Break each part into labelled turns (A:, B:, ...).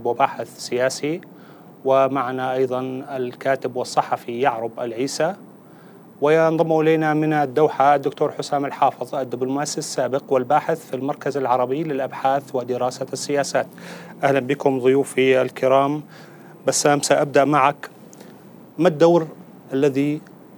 A: كاتب وباحث سياسي، ومعنا أيضا الكاتب والصحفي يعرب العيسى، وينضم إلينا من الدوحة الدكتور حسام الحافظ الدبلوماسي السابق والباحث في المركز العربي للأبحاث ودراسة السياسات. أهلا بكم ضيوفي الكرام. بسام، سأبدأ معك. ما الدور الذي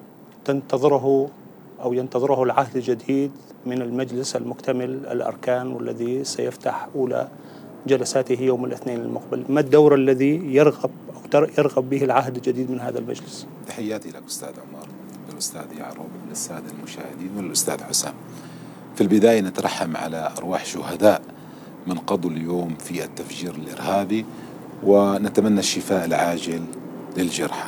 A: تنتظره أو ينتظره العهد الجديد من المجلس المكتمل الأركان والذي سيفتح أولى جلساته يوم الاثنين المقبل؟ ما الدور الذي يرغب به العهد الجديد من هذا المجلس؟
B: تحياتي لك أستاذ عمار، للأستاذ يعرب، للسادة المشاهدين، وللأستاذ حسام. في البداية نترحم على أرواح شهداء من قضوا اليوم في التفجير الإرهابي، ونتمنى الشفاء العاجل للجرحى.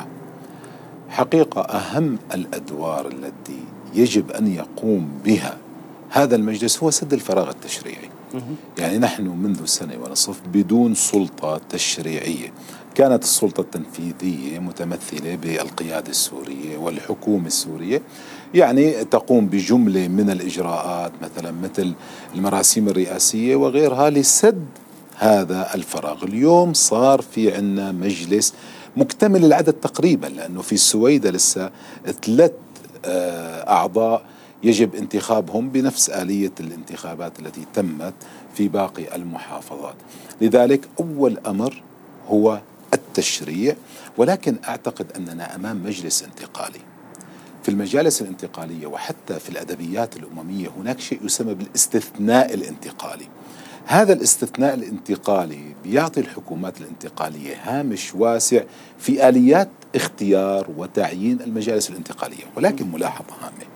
B: حقيقة أهم الأدوار التي يجب أن يقوم بها هذا المجلس هو سد الفراغ التشريعي. يعني نحن منذ سنة ونصف بدون سلطة تشريعية. كانت السلطة التنفيذية متمثلة بالقيادة السورية والحكومة السورية، يعني تقوم بجملة من الإجراءات مثلا مثل المراسيم الرئاسية وغيرها لسد هذا الفراغ. اليوم صار في عنا مجلس مكتمل العدد تقريبا، لأنه في السويدة لسه 3 أعضاء يجب انتخابهم بنفس آلية الانتخابات التي تمت في باقي المحافظات. لذلك أول أمر هو التشريع، ولكن أعتقد أننا أمام مجلس انتقالي. في المجالس الانتقالية وحتى في الأدبيات الأممية هناك شيء يسمى بالاستثناء الانتقالي. هذا الاستثناء الانتقالي بيعطي الحكومات الانتقالية هامش واسع في آليات اختيار وتعيين المجالس الانتقالية. ولكن ملاحظة هامة،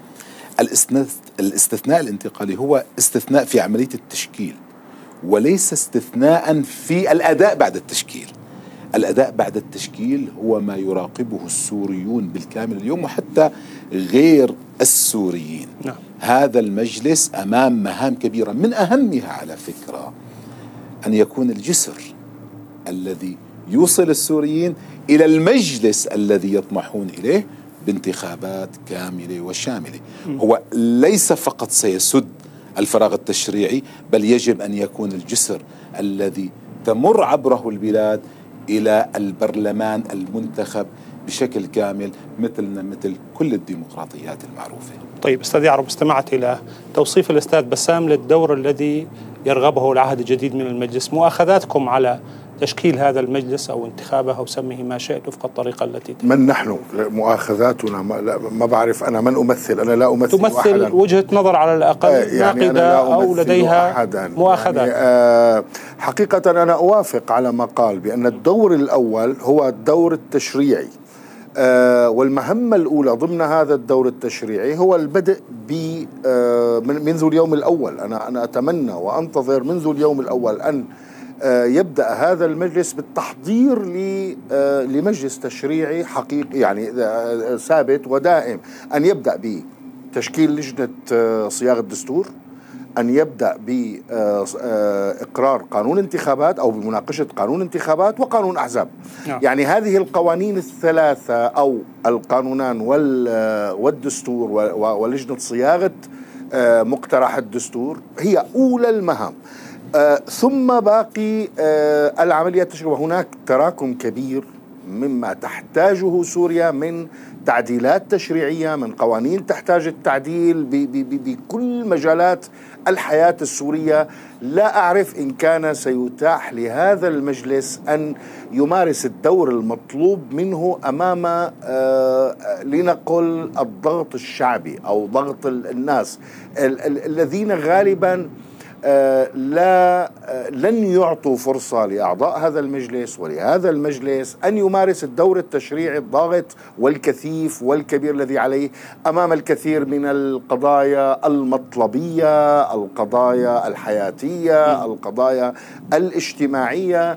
B: الاستثناء الانتقالي هو استثناء في عملية التشكيل، وليس استثناء في الأداء بعد التشكيل. الأداء بعد التشكيل هو ما يراقبه السوريون بالكامل اليوم، وحتى غير السوريين. نعم. هذا المجلس أمام مهام كبيرة، من أهمها على فكرة أن يكون الجسر الذي يوصل السوريين إلى المجلس الذي يطمحون إليه بانتخابات كاملة وشاملة. هو ليس فقط سيسد الفراغ التشريعي، بل يجب أن يكون الجسر الذي تمر عبره البلاد إلى البرلمان المنتخب بشكل كامل، مثل كل الديمقراطيات المعروفة.
A: طيب أستاذ يعرب، استمعت إلى توصيف الأستاذ بسام للدور الذي يرغبه العهد الجديد من المجلس. مؤاخذاتكم على تشكيل هذا المجلس أو انتخابه أو سميه ما شئت وفق الطريقة التي
C: من نحن؟ مؤاخذاتنا ما بعرف. أنا من أمثل؟ أنا لا أمثل.
A: تمثل
C: أحداً.
A: وجهة نظر على الأقل يعني ناقدة أو لديها مؤاخذات.
C: يعني حقيقة أنا أوافق على ما قال بأن الدور الأول هو الدور التشريعي، والمهمة الأولى ضمن هذا الدور التشريعي هو البدء منذ اليوم الأول. أنا أتمنى وأنتظر منذ اليوم الأول أن يبدأ هذا المجلس بالتحضير لمجلس تشريعي حقيقي، يعني ثابت ودائم. أن يبدأ بتشكيل لجنة صياغة الدستور، أن يبدأ بإقرار قانون انتخابات أو بمناقشة قانون انتخابات وقانون أحزاب. يعني هذه القوانين الثلاثة أو القانونان والدستور ولجنة صياغة مقترح الدستور هي أولى المهام. ثم باقي العمليات التشريعية. وهناك تراكم كبير مما تحتاجه سوريا من تعديلات تشريعية، من قوانين تحتاج التعديل بكل مجالات الحياة السورية. لا أعرف إن كان سيتاح لهذا المجلس أن يمارس الدور المطلوب منه أمام لنقل الضغط الشعبي أو ضغط الناس الذين غالباً لن يعطوا فرصة لأعضاء هذا المجلس ولهذا المجلس أن يمارس الدور التشريعي الضاغط والكثيف والكبير الذي عليه أمام الكثير من القضايا المطلبية، القضايا الحياتية، القضايا الاجتماعية.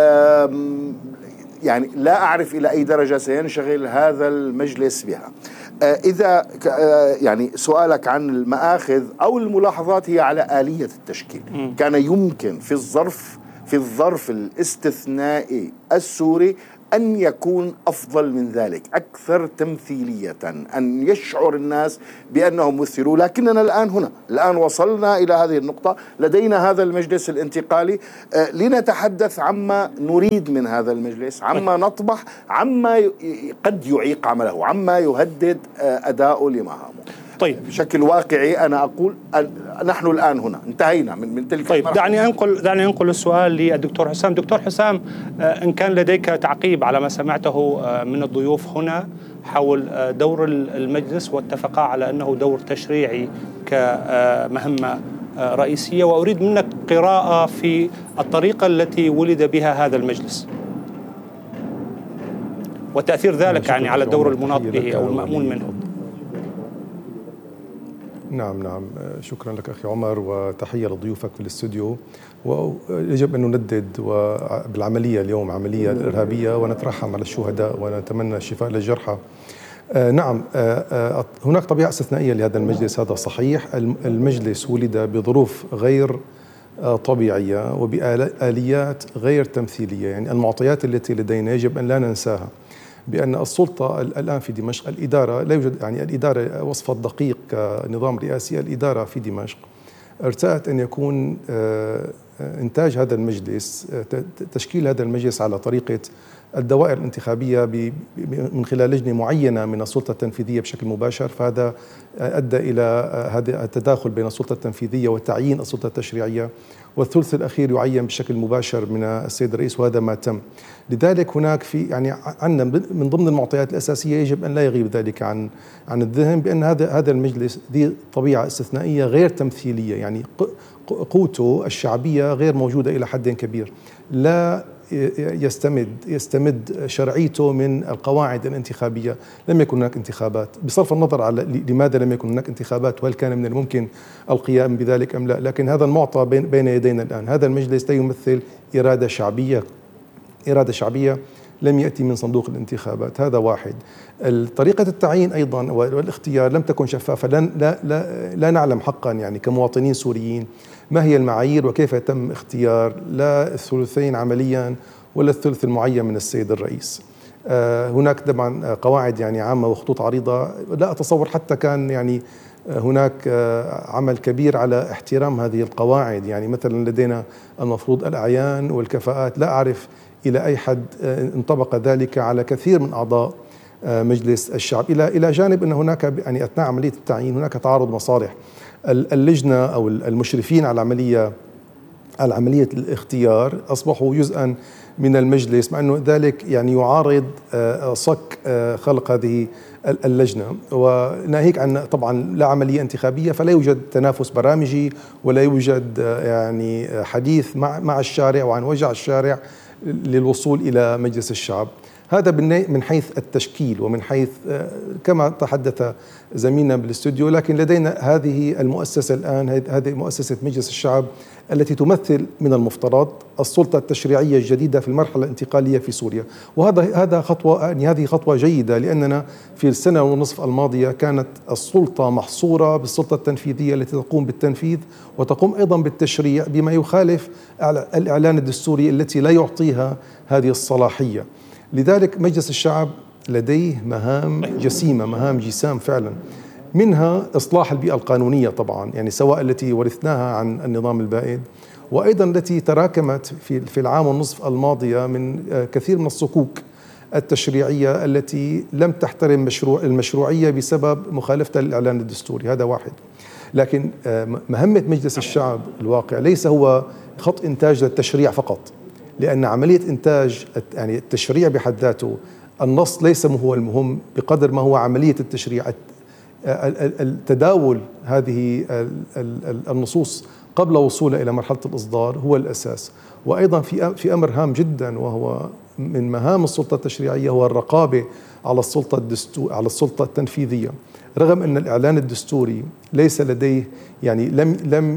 C: يعني لا أعرف إلى أي درجة سينشغل هذا المجلس بها. إذا يعني سؤالك عن المآخذ أو الملاحظات هي على آلية التشكيل. كان يمكن في الظرف الاستثنائي السوري أن يكون أفضل من ذلك، أكثر تمثيلية، أن يشعر الناس بأنهم مثلوا. لكننا الآن وصلنا إلى هذه النقطة، لدينا هذا المجلس الانتقالي، لنتحدث عما نريد من هذا المجلس، عما نطمح، عما قد يعيق عمله، عما يهدد أداؤه لمهامه.
A: طيب،
C: بشكل واقعي أنا أقول نحن الآن هنا انتهينا من تلك
A: طيب دعني أنقل السؤال للدكتور حسام. دكتور حسام، إن كان لديك تعقيب على ما سمعته من الضيوف هنا حول دور المجلس، واتفقا على أنه دور تشريعي كمهمة رئيسية، وأريد منك قراءة في الطريقة التي ولد بها هذا المجلس وتأثير ذلك يعني على الدور المناط به أو المأمول منه.
D: نعم، شكرا لك أخي عمر، وتحية لضيوفك في الاستوديو. ويجب أن نندد بالعملية اليوم، عملية إرهابية، ونترحم على الشهداء ونتمنى الشفاء للجرحى. نعم، هناك طبيعة استثنائية لهذا المجلس، هذا صحيح. المجلس ولد بظروف غير طبيعية وبآليات غير تمثيلية. يعني المعطيات التي لدينا يجب أن لا ننساها، بأن السلطة الآن في دمشق، الإدارة لا يوجد، يعني الإدارة وصفها الدقيق كنظام رئاسي، الإدارة في دمشق ارتأت أن يكون إنتاج هذا المجلس، تشكيل هذا المجلس على طريقة الدوائر الانتخابية من خلال لجنة معينة من السلطة التنفيذية بشكل مباشر. فهذا أدى إلى هذا التداخل بين السلطة التنفيذية وتعيين السلطة التشريعية، والثلث الأخير يعين بشكل مباشر من السيد الرئيس، وهذا ما تم. لذلك هناك في يعني عندنا من ضمن المعطيات الأساسية يجب أن لا يغيب ذلك عن الذهن، بأن هذا المجلس ذي طبيعة استثنائية غير تمثيلية. يعني قوته الشعبية غير موجودة إلى حد كبير، لا يستمد شرعيته من القواعد الانتخابية. لم يكن هناك انتخابات، بصرف النظر على لماذا لم يكن هناك انتخابات وهل كان من الممكن القيام بذلك أم لا، لكن هذا المعطى بين يدينا الآن. هذا المجلس لا يمثل إرادة شعبية لم يأتي من صندوق الانتخابات. هذا واحد. طريقة التعيين أيضا والاختيار لم تكن شفافة. لا نعلم حقا يعني كمواطنين سوريين ما هي المعايير وكيف يتم اختيار لا الثلثين عمليا ولا الثلث المعين من السيد الرئيس. هناك طبعا قواعد يعني عامة وخطوط عريضة، لا أتصور حتى كان يعني هناك عمل كبير على احترام هذه القواعد. يعني مثلا لدينا المفروض الأعيان والكفاءات، لا أعرف إلى أي حد انطبق ذلك على كثير من أعضاء مجلس الشعب، إلى جانب أن هناك يعني أثناء عملية التعيين هناك تعارض مصالح. اللجنة أو المشرفين على عملية الاختيار أصبحوا جزءا من المجلس، مع أنه ذلك يعني يعارض صك خلق هذه اللجنة. وناهيك عن طبعا لا عملية انتخابية، فلا يوجد تنافس برامجي ولا يوجد يعني حديث مع الشارع وعن وجع الشارع للوصول إلى مجلس الشعب. هذا من حيث التشكيل ومن حيث كما تحدث زميلنا بالاستوديو. لكن لدينا هذه المؤسسة الآن، هذه مؤسسة مجلس الشعب التي تمثل من المفترض السلطة التشريعية الجديدة في المرحلة الانتقالية في سوريا. وهذا خطوة، يعني هذه خطوة جيدة، لأننا في السنة ونصف الماضية كانت السلطة محصورة بالسلطة التنفيذية التي تقوم بالتنفيذ وتقوم أيضا بالتشريع بما يخالف الإعلان الدستوري التي لا يعطيها هذه الصلاحية. لذلك مجلس الشعب لديه مهام جسيمة، مهام جسام فعلا، منها إصلاح البيئة القانونية طبعا، يعني سواء التي ورثناها عن النظام البائد وأيضا التي تراكمت في العام والنصف الماضية من كثير من الصكوك التشريعية التي لم تحترم المشروعية بسبب مخالفتها للإعلان الدستوري. هذا واحد. لكن مهمة مجلس الشعب الواقع ليس هو خط إنتاج للتشريع فقط، لأن عملية إنتاج يعني التشريع بحد ذاته النص ليس هو المهم بقدر ما هو عملية التشريع، التداول هذه النصوص قبل وصولها إلى مرحلة الإصدار هو الأساس. وأيضا في أمر هام جدا وهو من مهام السلطة التشريعية هو الرقابة على السلطة التنفيذية. رغم أن الإعلان الدستوري ليس لديه يعني لم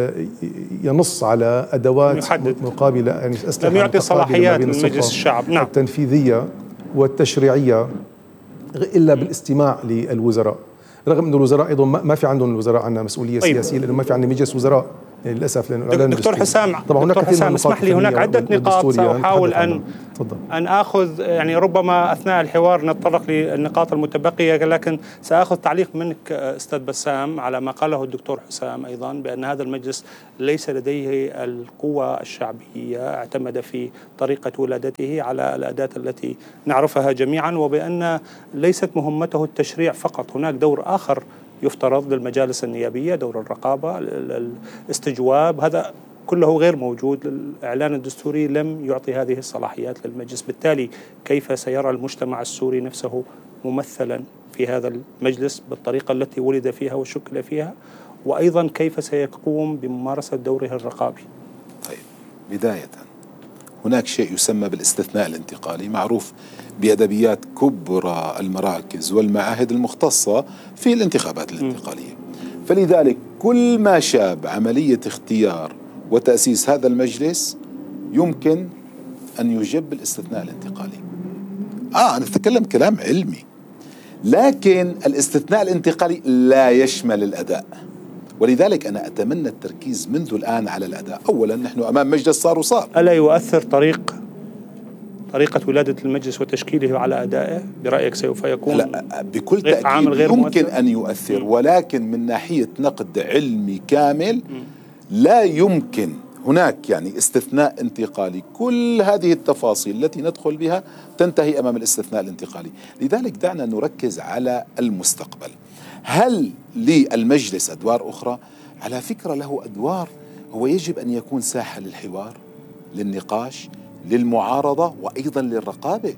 D: ينص على أدوات مقابلة، يعني
A: لم يعطي صلاحيات لمجلس الشعب
D: التنفيذية والتشريعية إلا بالاستماع للوزراء. رغم أن الوزراء أيضا ما في عندهم، الوزراء عندنا مسؤولية سياسية لأنه ما في عندنا مجلس وزراء، للاسف
A: دكتور حسام
D: طبعا هناك
A: دكتور حسام اسمح لي، هناك عدة نقاط سأحاول أن آخذ، يعني ربما أثناء الحوار نتطرق للنقاط المتبقية، لكن سأخذ تعليق منك أستاذ بسام على ما قاله الدكتور حسام أيضا بأن هذا المجلس ليس لديه القوة الشعبية، اعتمد في طريقة ولادته على الأداة التي نعرفها جميعا، وبأن ليست مهمته التشريع فقط، هناك دور آخر يفترض للمجالس النيابية، دور الرقابة، الاستجواب، هذا كله غير موجود. الإعلان الدستوري لم يعطي هذه الصلاحيات للمجلس، بالتالي كيف سيرى المجتمع السوري نفسه ممثلا في هذا المجلس بالطريقة التي ولد فيها وشكل فيها، وأيضا كيف سيقوم بممارسة دوره الرقابي؟
B: طيب، بداية هناك شيء يسمى بالاستثناء الانتقالي، معروف بأدبيات كبرى المراكز والمعاهد المختصة في الانتخابات الانتقالية. فلذلك كل ما شاب عملية اختيار وتأسيس هذا المجلس يمكن أن يجب الاستثناء الانتقالي. أنا أتكلم كلام علمي، لكن الاستثناء الانتقالي لا يشمل الأداء، ولذلك أنا أتمنى التركيز منذ الآن على الأداء. أولا نحن أمام مجلس صار
A: ألا يؤثر طريقة ولادة المجلس وتشكيله على أدائه برأيك سوف يكون؟
B: لا، بكل تأكيد يمكن أن يؤثر، ولكن من ناحية نقد علمي كامل لا يمكن هناك يعني استثناء انتقالي. كل هذه التفاصيل التي ندخل بها تنتهي أمام الاستثناء الانتقالي. لذلك دعنا نركز على المستقبل. هل للمجلس أدوار أخرى؟ على فكرة له أدوار، هو يجب أن يكون ساحة للحوار، للنقاش، للمعارضة، وأيضا للرقابة.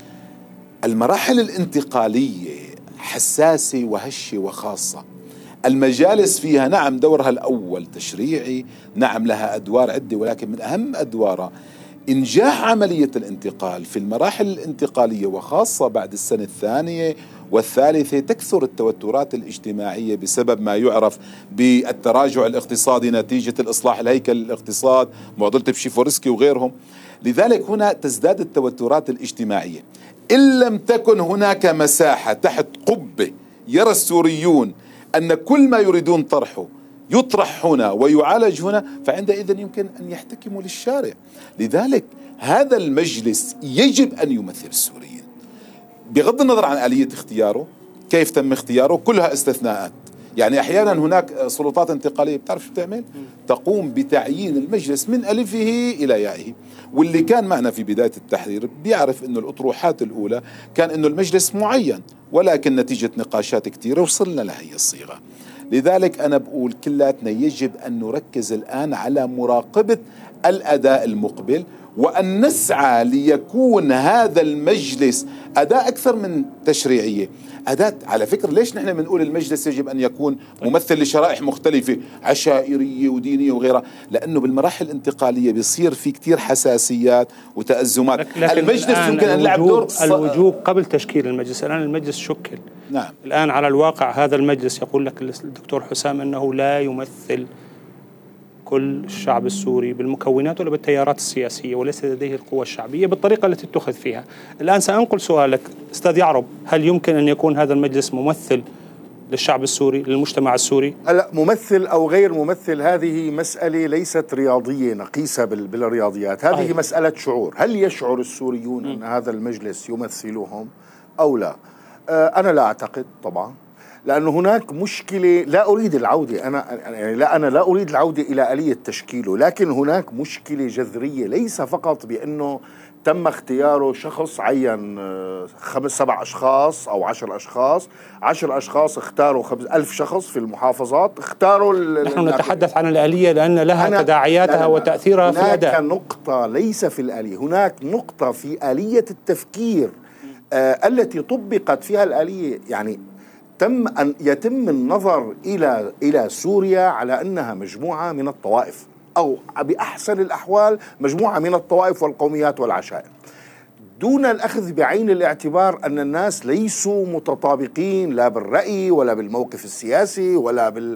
B: المراحل الانتقالية حساسة وهشة وخاصة، المجالس فيها نعم دورها الأول تشريعي، نعم لها أدوار عدة، ولكن من أهم أدوارها إنجاح عملية الانتقال. في المراحل الانتقالية وخاصة بعد السنة الثانية والثالثة تكثر التوترات الاجتماعية بسبب ما يعرف بالتراجع الاقتصادي نتيجة الإصلاح الهيكل الاقتصاد، معضلة بشيفورسكي وغيرهم. لذلك هنا تزداد التوترات الاجتماعية. إن لم تكن هناك مساحة تحت قبة يرى السوريون أن كل ما يريدون طرحه يطرح هنا ويعالج هنا، فعندئذ يمكن أن يحتكموا للشارع. لذلك هذا المجلس يجب أن يمثل السوريين بغض النظر عن آلية اختياره، كيف تم اختياره، كلها استثناءات. يعني أحيانا هناك سلطات انتقالية بتعرف شو بتعمل؟ تقوم بتعيين المجلس من ألفه إلى يائه. واللي كان معنا في بداية التحرير بيعرف أنه الأطروحات الأولى كان أنه المجلس معين، ولكن نتيجة نقاشات كثيرة وصلنا لهي الصيغة. لذلك أنا بقول كلاتنا يجب أن نركز الآن على مراقبة الأداء المقبل، وأن نسعى ليكون هذا المجلس أداء أكثر من تشريعية، أداة. على فكرة ليش نحن بنقول المجلس يجب أن يكون ممثل لشرائح مختلفة عشائرية ودينية وغيرها؟ لأنه بالمراحل الانتقالية بيصير في كتير حساسيات وتأزمات. المجلس يمكن أن يلعب دور
A: الوجوب قبل تشكيل المجلس. الآن المجلس شكل،
B: نعم.
A: الآن على الواقع هذا المجلس يقول لك الدكتور حسام أنه لا يمثل كل الشعب السوري بالمكونات ولا بالتيارات السياسية، وليس لديه القوة الشعبية بالطريقة التي اتخذ فيها. الآن سأنقل سؤالك أستاذ يعرب، هل يمكن أن يكون هذا المجلس ممثل للشعب السوري، للمجتمع السوري؟
C: لا، ممثل أو غير ممثل هذه مسألة ليست رياضية نقيسة بالرياضيات، هذه مسألة شعور. هل يشعر السوريون أن هذا المجلس يمثلهم أو لا؟ أنا لا أعتقد طبعا، لأن هناك مشكلة. لا أريد العودة، أنا لا أريد العودة إلى آلية تشكيله، لكن هناك مشكلة جذرية، ليس فقط بأنه تم اختياره شخص عين 5-7 أشخاص أو 10 أشخاص. 10 أشخاص اختاروا 1000 شخص في المحافظات، اختاروا
A: نحن نتحدث عن الآلية لأن لها تداعياتها وتأثيرها في الأداء.
C: هناك نقطة ليس في الآلية، هناك نقطة في آلية التفكير التي طبقت فيها الآلية. يعني يتم النظر إلى سوريا على أنها مجموعة من الطوائف، أو بأحسن الأحوال مجموعة من الطوائف والقوميات والعشائر، دون الأخذ بعين الاعتبار أن الناس ليسوا متطابقين لا بالرأي ولا بالموقف السياسي ولا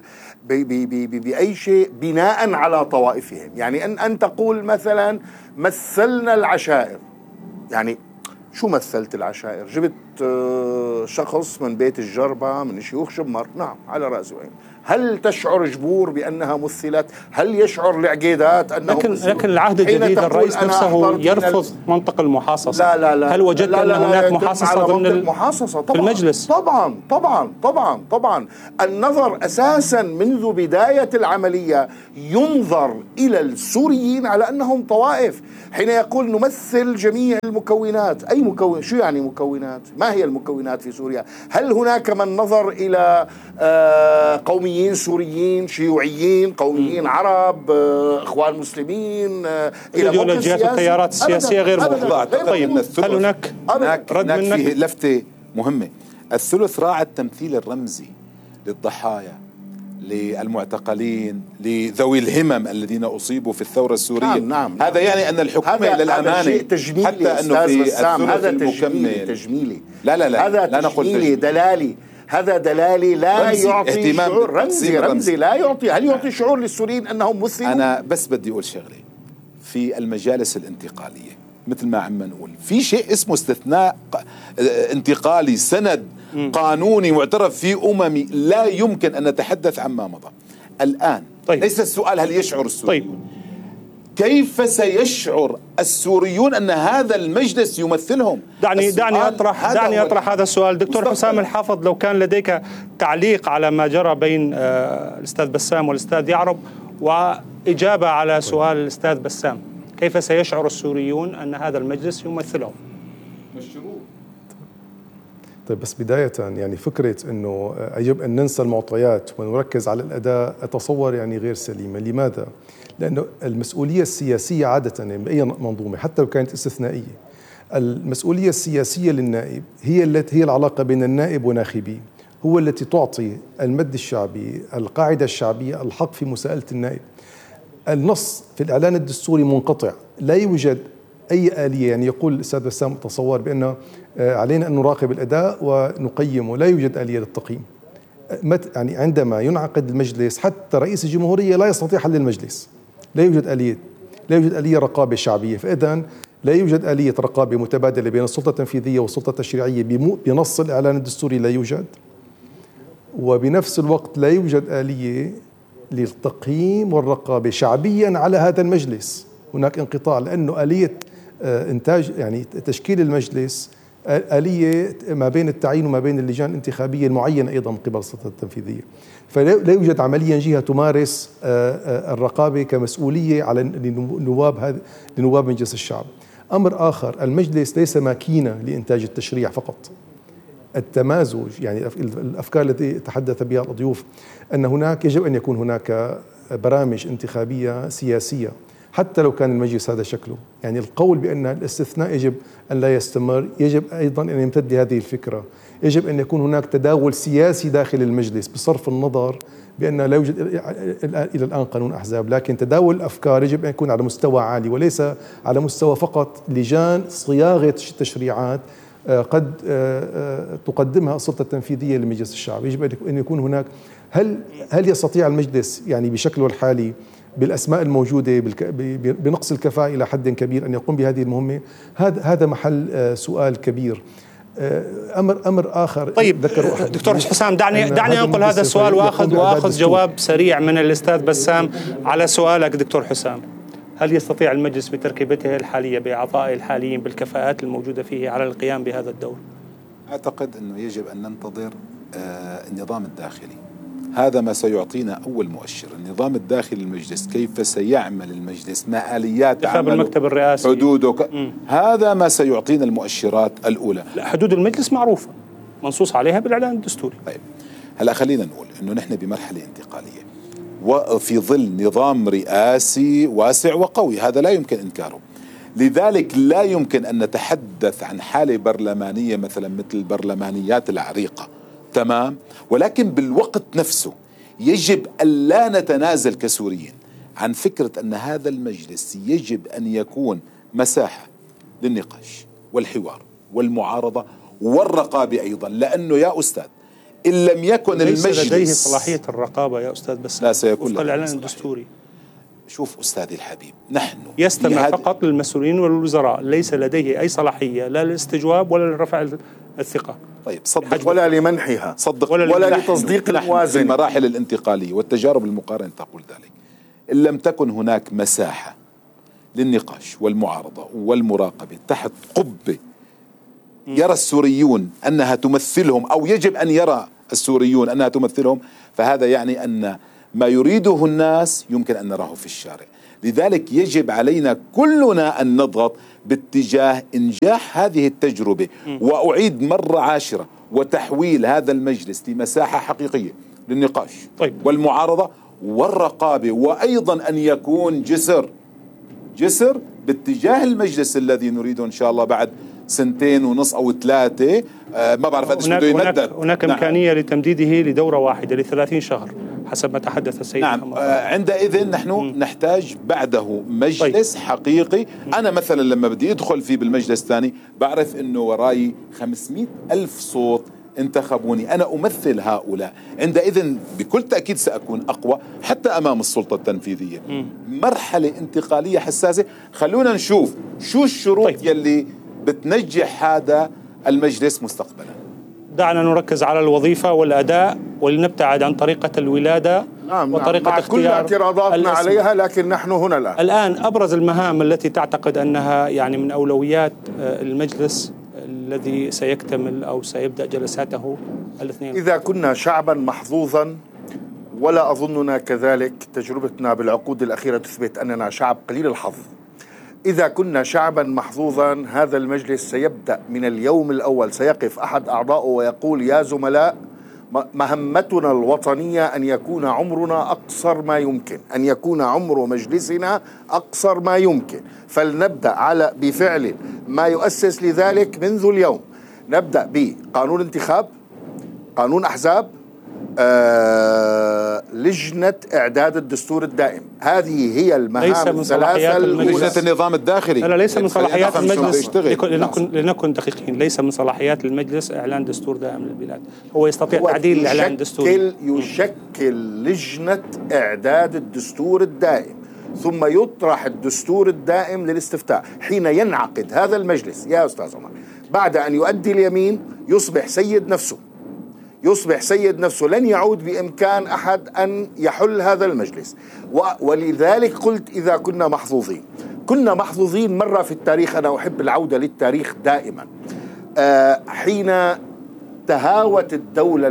C: بأي شيء بناء على طوائفهم. يعني أن تقول مثلا مثلنا العشائر، يعني شو مثلت العشائر؟ جبت شخص من بيت الجربة من شيوخ شمر، نعم على رأسه وعين، هل تشعر جبور بأنها مثلت؟ هل يشعر العقيدات أنه
A: لكن العهد الجديد الرئيس نفسه يرفض منطق المحاصصة. لا هل وجدت أن هناك محاصصة ضمن
C: المحاصصة؟ طبعا
A: المجلس؟
C: طبعا النظر أساسا منذ بداية العملية ينظر إلى السوريين على أنهم طوائف. حين يقول نمثل جميع المكونات، أي مكون؟ شو يعني مكونات؟ ما هي المكونات في سوريا؟ هل هناك من نظر إلى قوميين سوريين، شيوعيين، قوميين عرب، إخوان مسلمين، إلى
A: ايديولوجيات التيارات السياسية غير موضوعة؟ طيب هل هناك رد منك؟
B: فيه لفتة مهمة. الثلث راعى التمثيل الرمزي للضحايا، للمعتقلين، لذوي الهمم الذين أصيبوا في الثورة السورية.
C: نعم.
B: هذا يعني أن الحكومة للأمانة
C: شيء تجميلي
B: حتى أنه في
C: هذا تجميلي هذا تجميلي دلالي. هذا دلالي لا يعطي شعور رمزي لا يعطي. هل يعطي شعور للسوريين أنهم مسلمون؟
B: أنا بس بدي أقول شغلة. في المجالس الانتقالية مثل ما عم نقول في شيء اسمه استثناء انتقالي، سند قانوني معترف فيه أممي، لا يمكن أن نتحدث عما مضى الآن. ليس السؤال هل يشعر السوريون، كيف سيشعر السوريون أن هذا المجلس يمثلهم؟
A: دعني أطرح هذا السؤال. دكتور حسام الحافظ، لو كان لديك تعليق على ما جرى بين الأستاذ بسام والأستاذ يعرب وإجابة على سؤال الأستاذ بسام، كيف سيشعر السوريون أن هذا المجلس يمثلهم؟
D: طيب بس بداية يعني فكرة أنه يجب أن ننسى المعطيات ونركز على الأداء أتصور يعني غير سليمة. لماذا؟ لأنه المسؤولية السياسية عادة بأي منظومة حتى لو كانت استثنائية، المسؤولية السياسية للنائب هي العلاقة بين النائب وناخبيه، هو التي تعطي المد الشعبي، القاعدة الشعبية، الحق في مساءلة النائب. النص في الإعلان الدستوري منقطع، لا يوجد أي آلية. يعني يقول الأستاذ بسام تصور بأنه علينا أن نراقب الأداء ونقيمه، لا يوجد آلية للتقييم. يعني عندما ينعقد المجلس حتى رئيس الجمهورية لا يستطيع حل المجلس، لا يوجد آلية رقابة شعبية. فإذن لا يوجد آلية رقابة متبادلة بين السلطة التنفيذية والسلطة التشريعية بنص الإعلان الدستوري، لا يوجد. وبنفس الوقت لا يوجد آلية للتقييم والرقابة شعبيا على هذا المجلس. هناك انقطاع، لأنه آلية إنتاج يعني تشكيل المجلس آلية ما بين التعيين وما بين اللجان الانتخابية المعينة أيضا من قبل السلطة التنفيذية. فلا يوجد عمليا جهة تمارس الرقابة كمسؤولية على لنواب مجلس الشعب. أمر آخر، المجلس ليس ماكينة لإنتاج التشريع فقط. التمازج يعني الأفكار التي تحدث بها الضيوف أن هناك يجب أن يكون هناك برامج انتخابية سياسية حتى لو كان المجلس هذا شكله. يعني القول بأن الاستثناء يجب أن لا يستمر، يجب أيضا أن يمتد هذه الفكرة. يجب أن يكون هناك تداول سياسي داخل المجلس بصرف النظر بأن لا يوجد إلى الآن قانون أحزاب، لكن تداول الأفكار يجب أن يكون على مستوى عالي وليس على مستوى فقط لجان صياغة التشريعات قد تقدمها السلطة التنفيذية لمجلس الشعب. يجب أن يكون هناك هل يستطيع المجلس يعني بشكله الحالي بالأسماء الموجودة بنقص الكفاءة إلى حد كبير أن يقوم بهذه المهمة؟ هذا محل سؤال كبير. أمر آخر.
A: طيب دكتور حسام، دعني أنقل هذا السؤال وأخذ جواب سريع من الأستاذ بسام على سؤالك. دكتور حسام، هل يستطيع المجلس بتركيبته الحالية بأعضائه الحاليين بالكفاءات الموجودة فيه على القيام بهذا الدور؟
B: أعتقد أنه يجب أن ننتظر النظام الداخلي. هذا ما سيعطينا أول مؤشر. النظام الداخلي للمجلس، كيف سيعمل المجلس، ما آليات عمله،
A: المكتب الرئاسي،
B: حدوده، هذا ما سيعطينا المؤشرات الأولى.
A: لا، حدود المجلس معروفة منصوص عليها بالإعلان الدستوري.
B: طيب هلا خلينا نقول أنه نحن بمرحلة انتقالية وفي ظل نظام رئاسي واسع وقوي، هذا لا يمكن إنكاره. لذلك لا يمكن أن نتحدث عن حالة برلمانية مثلا مثل البرلمانيات العريقة، تمام، ولكن بالوقت نفسه يجب أن لا نتنازل كسوريين عن فكرة أن هذا المجلس يجب أن يكون مساحة للنقاش والحوار والمعارضة والرقابة أيضا. لأنه يا أستاذ إن لم يكن
A: ليس
B: المجلس
A: لديه صلاحية الرقابة يا أستاذ بسام،
B: لا سيكون
A: وفق الإعلان الدستوري.
B: شوف أستاذي الحبيب، نحن
A: يستمع فقط للمسؤولين والوزراء، ليس لديه أي صلاحية لا للاستجواب ولا لرفع الثقة.
B: طيب صدق
C: ولا لمنحها
B: صدق
C: ولا لتصديق الموازنة.
B: المراحل الانتقالية والتجارب المقارنة تقول ذلك. إن لم تكن هناك مساحة للنقاش والمعارضة والمراقبة تحت قبة يرى السوريون أنها تمثلهم، أو يجب أن يرى السوريون أنها تمثلهم، فهذا يعني أن ما يريده الناس يمكن أن نراه في الشارع. لذلك يجب علينا كلنا أن نضغط باتجاه إنجاح هذه التجربة، وأعيد مرة عاشرة، وتحويل هذا المجلس لمساحة حقيقية للنقاش والمعارضة والرقابة، وأيضا أن يكون جسر باتجاه المجلس الذي نريده إن شاء الله بعد 2.5 أو 3. ما بعرف قديش بده يمدد.
A: هناك إمكانية لتمديده لدورة واحدة ل30 شهر حسب ما تحدث السيد
B: محمد. عندئذ نحن نحتاج بعده مجلس حقيقي. أنا مثلا لما بدي أدخل فيه بالمجلس الثاني بعرف أنه وراي 500,000 صوت انتخبوني، أنا أمثل هؤلاء. عندئذ بكل تأكيد سأكون أقوى حتى أمام السلطة التنفيذية. مرحلة انتقالية حساسة. خلونا نشوف شو الشروط يلي بتنجح هذا المجلس مستقبلا.
A: دعنا نركز على الوظيفة والأداء ولنبتعد عن طريقة الولادة وطريقة
C: مع كل اعتراضاتنا عليها، لكن نحن هنا
A: الآن أبرز المهام التي تعتقد أنها يعني من أولويات المجلس الذي سيكتمل أو سيبدأ جلساته الاثنين.
C: إذا كنا شعبا محظوظا، ولا أظننا كذلك، تجربتنا بالعقود الأخيرة تثبت أننا شعب قليل الحظ. إذا كنا شعبا محظوظا هذا المجلس سيبدأ من اليوم الأول، سيقف أحد أعضائه ويقول: يا زملاء، مهمتنا الوطنية أن يكون عمرنا أقصر ما يمكن، أن يكون عمر مجلسنا أقصر ما يمكن، فلنبدأ على بفعل ما يؤسس لذلك منذ اليوم. نبدأ بقانون انتخاب، قانون أحزاب، لجنة إعداد الدستور الدائم. هذه هي المهام الثلاثة.
B: لجنة النظام الداخلي
A: لا، ليس من صلاحيات المجلس. لنكن دقيقين، ليس من صلاحيات المجلس إعلان دستور دائم للبلاد. هو يستطيع تعديل الإعلان الدستوري.
C: يشكل لجنة إعداد الدستور الدائم، ثم يطرح الدستور الدائم للاستفتاء. حين ينعقد هذا المجلس يا أستاذ عمر، بعد أن يؤدي اليمين يصبح سيد نفسه، لن يعود بإمكان أحد أن يحل هذا المجلس. ولذلك قلت إذا كنا محظوظين مرة في التاريخ. أنا أحب العودة للتاريخ دائما. حين انتهت الدولة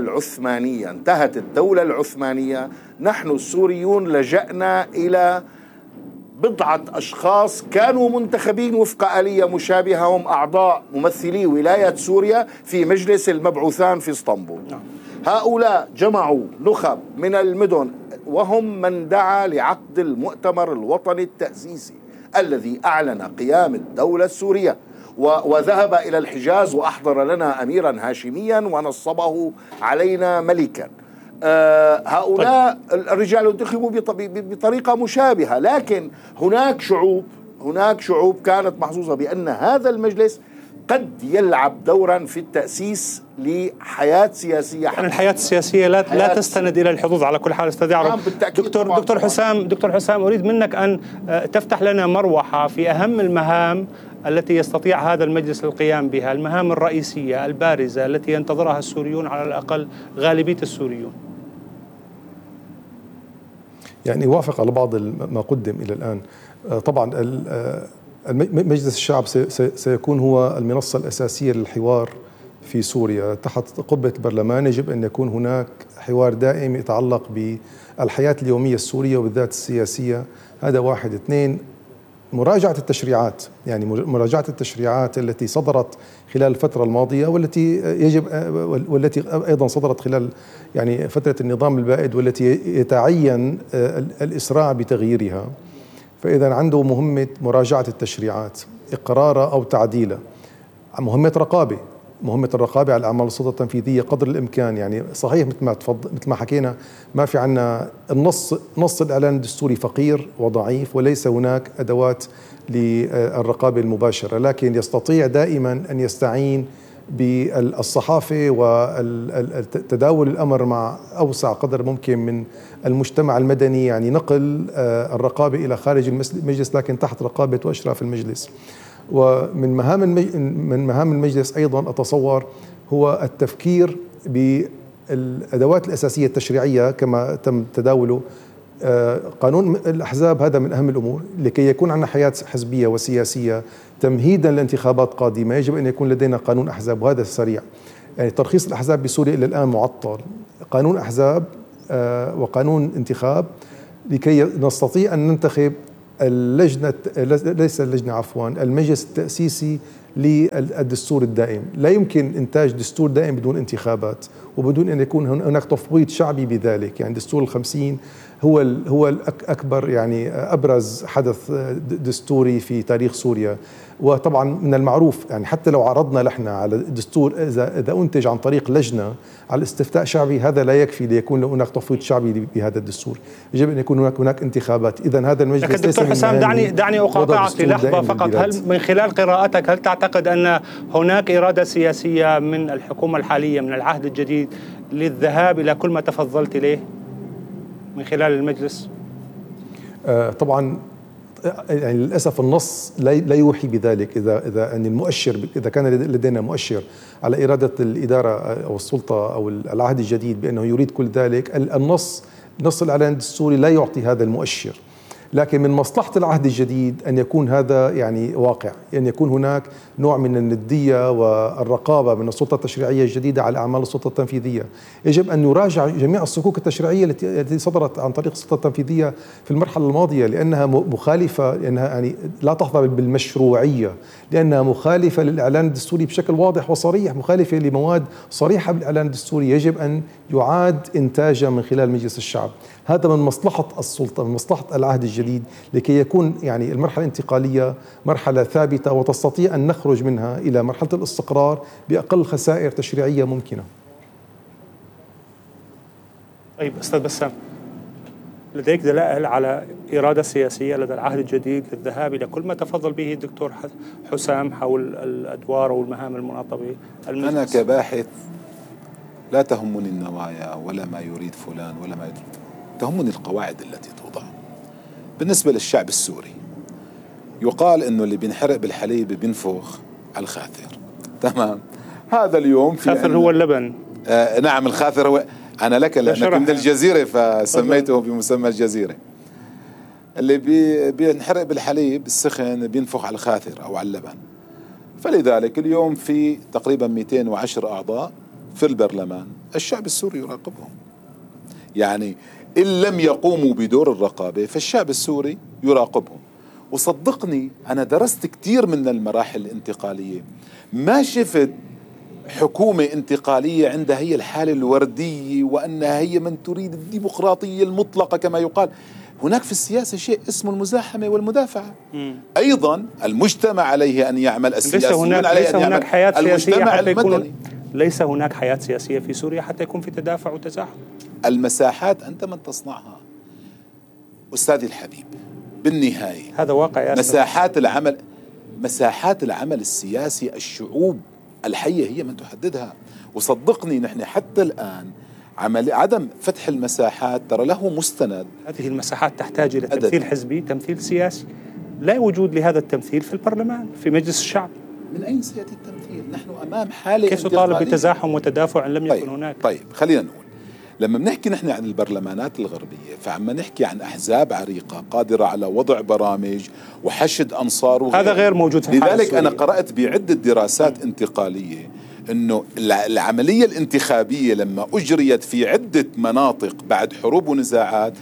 C: العثمانية، نحن السوريون لجأنا إلى بضعة أشخاص كانوا منتخبين وفق آلية مشابهة، هم أعضاء ممثلي ولاية سوريا في مجلس المبعوثان في اسطنبول. هؤلاء جمعوا نخب من المدن، وهم من دعا لعقد المؤتمر الوطني التأسيسي الذي أعلن قيام الدولة السورية، وذهب إلى الحجاز وأحضر لنا أميرا هاشميا ونصبه علينا ملكا. هؤلاء الرجال انتخبوا بطريقة مشابهة، لكن هناك شعوب كانت محظوظة بأن هذا المجلس قد يلعب دورا في التأسيس لحياة سياسية.
A: يعني الحياة السياسية لا تستند إلى الحظوظ على كل حال. استاذ يعرب. دكتور حسام أريد منك أن تفتح لنا مروحة في أهم المهام التي يستطيع هذا المجلس القيام بها، المهام الرئيسية البارزة التي ينتظرها السوريون، على الأقل غالبية السوريون.
D: يعني وافق على بعض ما قدم إلى الآن. طبعا مجلس الشعب سيكون هو المنصة الأساسية للحوار في سوريا تحت قبة البرلمان. يجب أن يكون هناك حوار دائم يتعلق بالحياة اليومية السورية وبالذات السياسية. هذا واحد. اثنين، مراجعة التشريعات، يعني مراجعة التشريعات التي صدرت خلال الفترة الماضية والتي أيضا صدرت خلال يعني فترة النظام البائد، والتي يتعين الإسراع بتغييرها. فإذا عنده مهمة مراجعة التشريعات، إقرارها أو تعديلها. مهمة الرقابة على أعمال السلطة التنفيذية قدر الإمكان. يعني صحيح مثل ما حكينا، ما في عنا نص الإعلان الدستوري فقير وضعيف، وليس هناك أدوات للرقابة المباشرة، لكن يستطيع دائما أن يستعين بالصحافة وتداول الأمر مع أوسع قدر ممكن من المجتمع المدني، يعني نقل الرقابة إلى خارج المجلس لكن تحت رقابة وإشراف المجلس. ومن مهام المجلس أيضا أتصور هو التفكير بالأدوات الأساسية التشريعية كما تم تداوله. قانون الأحزاب هذا من أهم الأمور لكي يكون عندنا حياة حزبية وسياسية تمهيدا لانتخابات قادمة. يجب أن يكون لدينا قانون أحزاب، وهذا سريع. يعني ترخيص الأحزاب بسوريا إلى الآن معطل. قانون أحزاب وقانون انتخاب لكي نستطيع أن ننتخب اللجنة، ليس اللجنة عفوا، المجلس التأسيسي للدستور الدائم. لا يمكن إنتاج دستور دائم بدون انتخابات وبدون أن يكون هناك تفويض شعبي بذلك. يعني دستور ال50 هو الأكبر، يعني أبرز حدث دستوري في تاريخ سوريا. وطبعا من المعروف يعني حتى لو عرضنا نحن على الدستور إذا أنتج عن طريق لجنة على استفتاء شعبي، هذا لا يكفي ليكون هناك تفويض شعبي بهذا الدستور. يجب أن يكون هناك انتخابات. إذا هذا المجلس
A: لكن دكتور حسام دعني أقاطعك للحظة فقط. هل من خلال قراءتك هل تعتقد أن هناك إرادة سياسية من الحكومة الحالية من العهد الجديد للذهاب إلى كل ما تفضلت إليه من خلال المجلس؟
D: طبعا يعني للأسف النص لا يوحي بذلك. إذا أن المؤشر، إذا كان لدينا مؤشر على إرادة الإدارة أو السلطة أو العهد الجديد بأنه يريد كل ذلك، نص الإعلان الدستوري لا يعطي هذا المؤشر. لكن من مصلحة العهد الجديد أن يكون هذا يعني واقع، أن يكون هناك نوع من الندية والرقابة من السلطة التشريعية الجديدة على أعمال السلطة التنفيذية. يجب أن نراجع جميع الصكوك التشريعية التي صدرت عن طريق السلطة التنفيذية في المرحلة الماضية، لأنها مخالفة، لأنها يعني لا تحظى بالمشروعية، لأنها مخالفة للإعلان الدستوري بشكل واضح وصريح، مخالفة لمواد صريحة بالإعلان الدستوري يجب أن يعاد إنتاجها من خلال مجلس الشعب. هذا من مصلحة السلطة، من مصلحة العهد الجديد، لكي يكون يعني المرحلة الانتقالية مرحلة ثابتة وتستطيع أن نخرج منها إلى مرحلة الاستقرار بأقل خسائر تشريعية ممكنة.
A: طيب أستاذ بسام، لديك دلائل على إرادة سياسية لدى العهد الجديد للذهاب إلى كل ما تفضل به الدكتور حسام حول الأدوار والمهام المناطة بالمجلس؟
B: أنا كباحث لا تهمني النوايا ولا ما يريد فلان ولا ما يريد، تهمني القواعد التي توضع. بالنسبة للشعب السوري يقال إنه اللي بينحرق بالحليب بينفخ على الخاثر، تمام؟ هذا اليوم في
A: الخاثر هو اللبن.
B: نعم، الخاثر هو، أنا لك لأنك من الجزيرة فسميته بمسمى الجزيرة. اللي بينحرق بالحليب السخن بينفخ على الخاثر أو على اللبن. فلذلك اليوم في تقريبا 210 أعضاء في البرلمان، الشعب السوري يراقبهم. يعني إن لم يقوموا بدور الرقابة فالشعب السوري يراقبهم. وصدقني أنا درست كثير من المراحل الانتقالية، ما شفت حكومة انتقالية عندها هي الحالة الوردية وأنها هي من تريد الديمقراطية المطلقة كما يقال. هناك في السياسة شيء اسمه المزاحمة والمدافعة. أيضا المجتمع عليه أن يعمل، السياسيون عليه أن يعمل، المجتمع المدني.
A: ليس هناك حياة سياسية في سوريا حتى يكون في تدافع وتزاحم.
B: المساحات أنت من تصنعها أستاذي الحبيب. بالنهاية
A: هذا واقع يا
B: مساحات العمل السياسي الشعوب الحية هي من تحددها. وصدقني نحن حتى الآن عدم فتح المساحات ترى له مستند.
A: هذه المساحات تحتاج إلى تمثيل حزبي، تمثيل سياسي. لا وجود لهذا التمثيل في البرلمان، في مجلس الشعب.
B: من أين سيأتي التمثيل؟ نحن أمام حالة
A: كيف تطالب بتزاحم وتدافع إن لم يكن هناك؟
B: طيب خلينا نقول، لما بنحكي نحن عن البرلمانات الغربية فعما نحكي عن أحزاب عريقة قادرة على وضع برامج وحشد أنصار وغيره.
A: هذا غير موجود في الحالة
B: لذلك أنا قرأت بعدة دراسات انتقالية أنه العملية الانتخابية لما أجريت في عدة مناطق بعد حروب ونزاعات،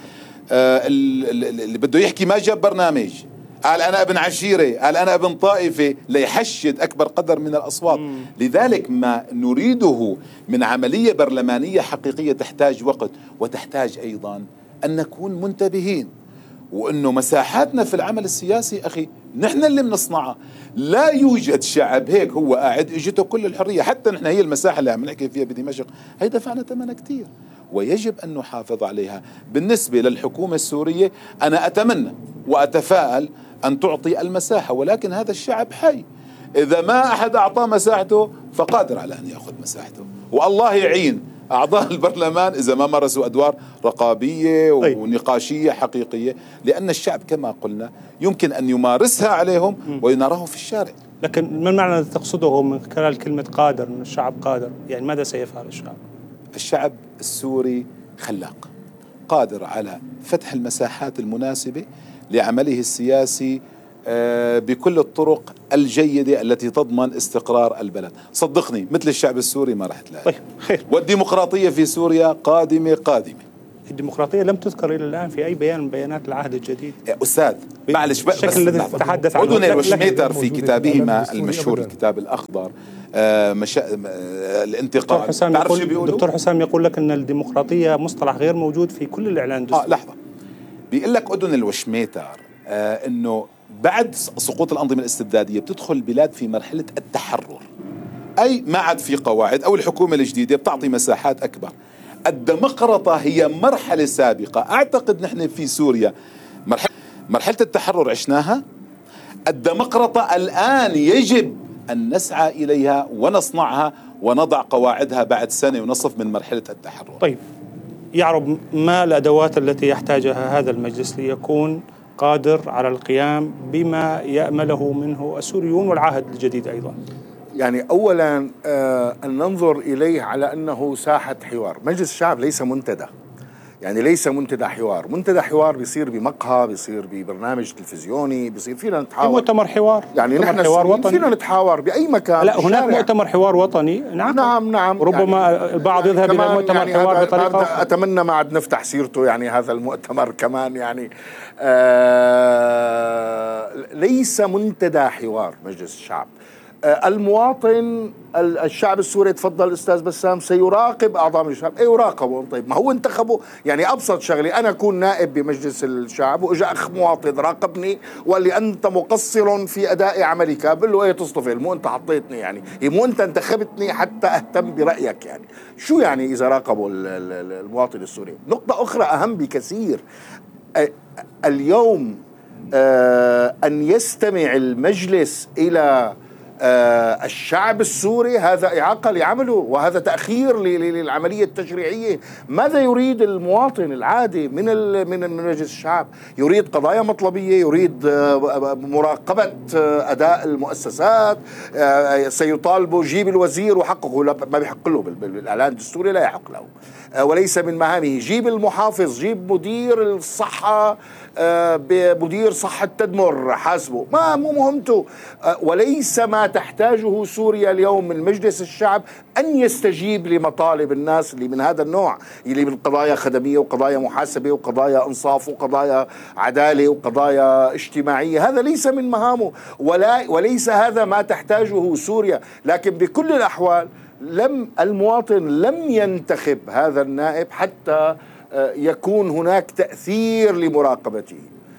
B: اللي بده يحكي ما جاب برنامج، قال أنا ابن عشيرة، قال أنا ابن طائفة، ليحشد أكبر قدر من الأصوات. لذلك ما نريده من عملية برلمانية حقيقية تحتاج وقت، وتحتاج أيضا أن نكون منتبهين، وأنه مساحاتنا في العمل السياسي أخي نحن اللي بنصنعها. لا يوجد شعب هيك هو قاعد اجته كل الحرية. حتى نحن هي المساحة اللي عم نحكي فيها بدمشق هي دفعنا ثمنها كتير، ويجب أن نحافظ عليها. بالنسبة للحكومة السورية أنا أتمنى وأتفائل أن تعطي المساحة، ولكن هذا الشعب حي، إذا ما أحد أعطاه مساحته فقادر على أن يأخذ مساحته. والله يعين أعضاء البرلمان إذا ما مارسوا أدوار رقابية ونقاشية حقيقية، لأن الشعب كما قلنا يمكن أن يمارسها عليهم ويناره في الشارع.
A: لكن ما المعنى الذي تقصده من خلال كلمة قادر، أن الشعب قادر؟ يعني ماذا سيفعل الشعب؟
B: الشعب السوري خلاق، قادر على فتح المساحات المناسبة لعمله السياسي بكل الطرق الجيدة التي تضمن استقرار البلد. صدقني مثل الشعب السوري ما راح تلاقي.
A: طيب خير.
B: والديمقراطية في سوريا قادمة.
A: الديمقراطية لم تذكر إلى الآن في أي بيان من بيانات العهد الجديد.
B: أستاذ معلش، بس
A: الشكل الذي تتحدث عنه.
B: أذن الوشميتر في كتابهما المشهور الكتاب الأخضر الانتقال،
A: دكتور حسام يقول لك أن الديمقراطية مصطلح غير موجود في كل الإعلان الدستوري.
B: لحظة، بيقول لك أذن الوشميتر أنه بعد سقوط الأنظمة الاستبدادية بتدخل البلاد في مرحلة التحرر، أي ما عاد في قواعد، أو الحكومة الجديدة بتعطي مساحات أكبر. الديمقراطية هي مرحلة سابقة. أعتقد نحن في سوريا مرحلة التحرر عشناها، الديمقراطية الآن يجب أن نسعى إليها ونصنعها ونضع قواعدها بعد سنة ونصف من مرحلة التحرر.
A: طيب يعرب، ما الأدوات التي يحتاجها هذا المجلس ليكون قادر على القيام بما يأمله منه السوريون والعهد الجديد أيضا؟
C: يعني أولا أن ننظر إليه على أنه ساحة حوار. مجلس الشعب ليس منتدى، يعني ليس منتدى حوار. منتدى حوار بيصير بمقهى، بيصير ببرنامج تلفزيوني، بيصير فينا نتحاور،
A: مؤتمر حوار،
C: يعني نحن
A: حوار وطني
C: فينا نتحاور بأي مكان.
A: لا، هناك مؤتمر حوار وطني.
C: نعم
A: ربما يعني البعض يذهب إلى مؤتمر يعني حوار بطريقة أخرى.
C: أتمنى ما عاد نفتح سيرته، يعني هذا المؤتمر كمان يعني ليس منتدى حوار مجلس الشعب. المواطن الشعب السوري، تفضل أستاذ بسام، سيراقب أعضاء مجلس الشعب. يراقبوا. طيب ما هو انتخبوا، يعني أبسط شغلة أنا أكون نائب بمجلس الشعب وإجا أخ مواطن راقبني وقال لي أنت مقصر في أداء عملك، بقول له إيه تصطفل، مو أنت حطيتني، يعني مو أنت انتخبتني حتى أهتم برأيك، يعني شو يعني إذا راقبوا المواطن السوري. نقطة أخرى أهم بكثير، اليوم أن يستمع المجلس إلى الشعب السوري هذا إعاقة لعمله، وهذا تأخير للعملية التشريعية. ماذا يريد المواطن العادي من مجلس الشعب؟ يريد قضايا مطلبية، يريد مراقبة أداء المؤسسات، سيطالبوا جيب الوزير وحقه، ما بيحق له بالإعلان الدستوري، لا يحق له، وليس من مهامه. جيب المحافظ، جيب مدير الصحة، بمدير صحة تدمر حاسبه، ما مو مهمته. وليس ما تحتاجه سوريا اليوم من مجلس الشعب أن يستجيب لمطالب الناس اللي من هذا النوع، اللي من قضايا خدمية وقضايا محاسبة وقضايا إنصاف وقضايا عدالة وقضايا اجتماعية. هذا ليس من مهامه، وليس هذا ما تحتاجه سوريا. لكن بكل الأحوال المواطن لم ينتخب هذا النائب حتى يكون هناك تأثير لمراقبته.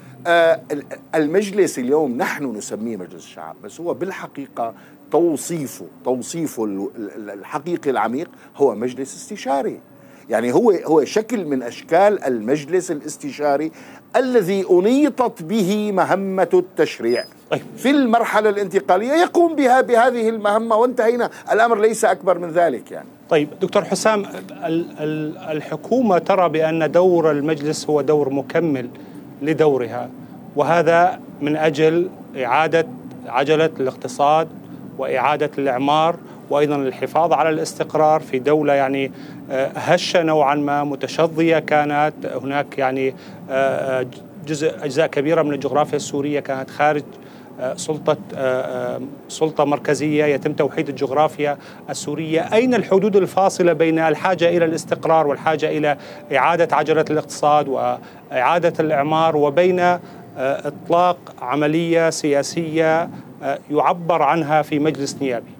C: المجلس اليوم نحن نسميه مجلس الشعب، بس هو بالحقيقة توصيفه الحقيقي العميق هو مجلس استشاري. يعني هو شكل من أشكال المجلس الاستشاري الذي أنيطت به مهمة التشريع في المرحلة الانتقالية، يقوم بهذه المهمة وانتهينا. الأمر ليس أكبر من ذلك يعني.
A: طيب دكتور حسام، الحكومة ترى بأن دور المجلس هو دور مكمل لدورها، وهذا من أجل إعادة عجلة الاقتصاد وإعادة الإعمار، وأيضا الحفاظ على الاستقرار في دولة يعني هشة نوعا ما، متشظية كانت. هناك يعني أجزاء كبيرة من الجغرافيا السورية كانت خارج سلطة مركزية، يتم توحيد الجغرافيا السورية. أين الحدود الفاصلة بين الحاجة إلى الاستقرار والحاجة إلى إعادة عجلة الاقتصاد وإعادة الإعمار، وبين إطلاق عملية سياسية يعبر عنها في مجلس نيابي؟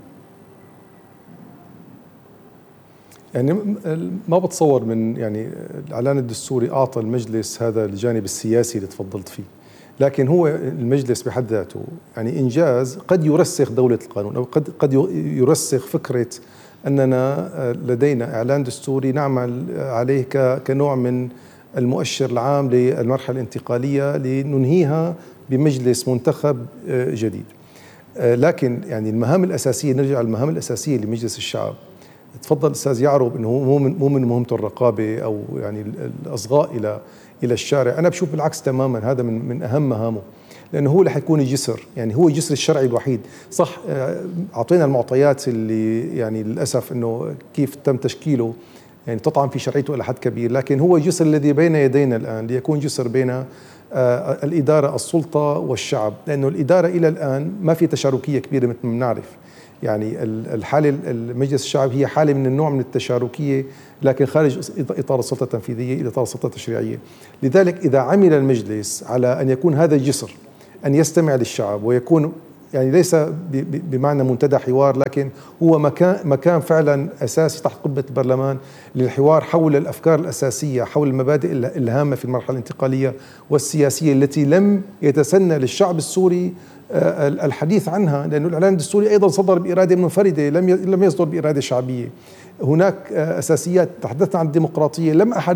D: يعني ما بتصور من يعني الإعلان الدستوري أعطى المجلس هذا الجانب السياسي اللي تفضلت فيه، لكن هو المجلس بحد ذاته يعني إنجاز قد يرسخ دولة القانون، أو قد يرسخ فكرة أننا لدينا إعلان دستوري نعمل عليه كنوع من المؤشر العام للمرحلة الانتقالية لننهيها بمجلس منتخب جديد. لكن يعني المهام الأساسية، نرجع للمهام الأساسية لمجلس الشعب. تفضل أستاذ يعرب أنه مو من مهمته الرقابة أو يعني الأصغاء إلى الشارع. أنا بشوف بالعكس تماما، هذا من أهم مهامه، لأنه هو اللي حيكون الجسر، يعني هو الجسر الشرعي الوحيد. صح، أعطينا المعطيات اللي يعني للأسف أنه كيف تم تشكيله يعني تطعن في شرعيته إلى حد كبير، لكن هو الجسر الذي بين يدينا الآن ليكون جسر بين الإدارة، السلطة والشعب، لأنه الإدارة إلى الآن ما في تشاركية كبيرة مثل ما بنعرف. يعني الحالة المجلس الشعب هي حالة من النوع من التشاركية، لكن خارج إطار السلطة التنفيذية إلى إطار السلطة التشريعية. لذلك إذا عمل المجلس على أن يكون هذا الجسر، أن يستمع للشعب ويكون يعني ليس بمعنى منتدى حوار، لكن هو مكان فعلا أساسي تحت قبة البرلمان للحوار حول الأفكار الأساسية، حول المبادئ الهامة في المرحلة الانتقالية والسياسية التي لم يتسنى للشعب السوري الحديث عنها، لأن الإعلان الدستوري أيضا صدر بإرادة منفردة، لم يصدر بإرادة شعبية. هناك أساسيات. تحدثنا عن الديمقراطية،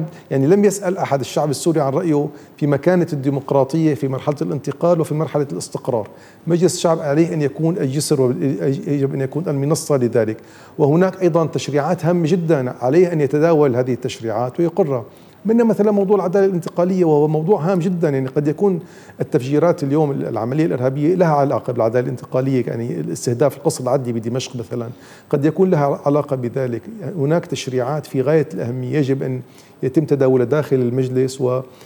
D: لم يسأل أحد الشعب السوري عن رأيه في مكانة الديمقراطية في مرحلة الانتقال وفي مرحلة الاستقرار. مجلس الشعب عليه أن يكون الجسر ويجب أن يكون المنصة لذلك. وهناك أيضا تشريعات هامة جدا عليه أن يتداول هذه التشريعات ويقرها، منها مثلا موضوع العدالة الانتقالية، وهو موضوع هام جدا. يعني قد يكون التفجيرات اليوم، العملية الإرهابية لها علاقة بالعدالة الانتقالية، يعني الاستهداف القصر العدلي بدمشق مثلا قد يكون لها علاقة بذلك. هناك تشريعات في غاية الأهمية يجب أن يتم تداولها داخل المجلس،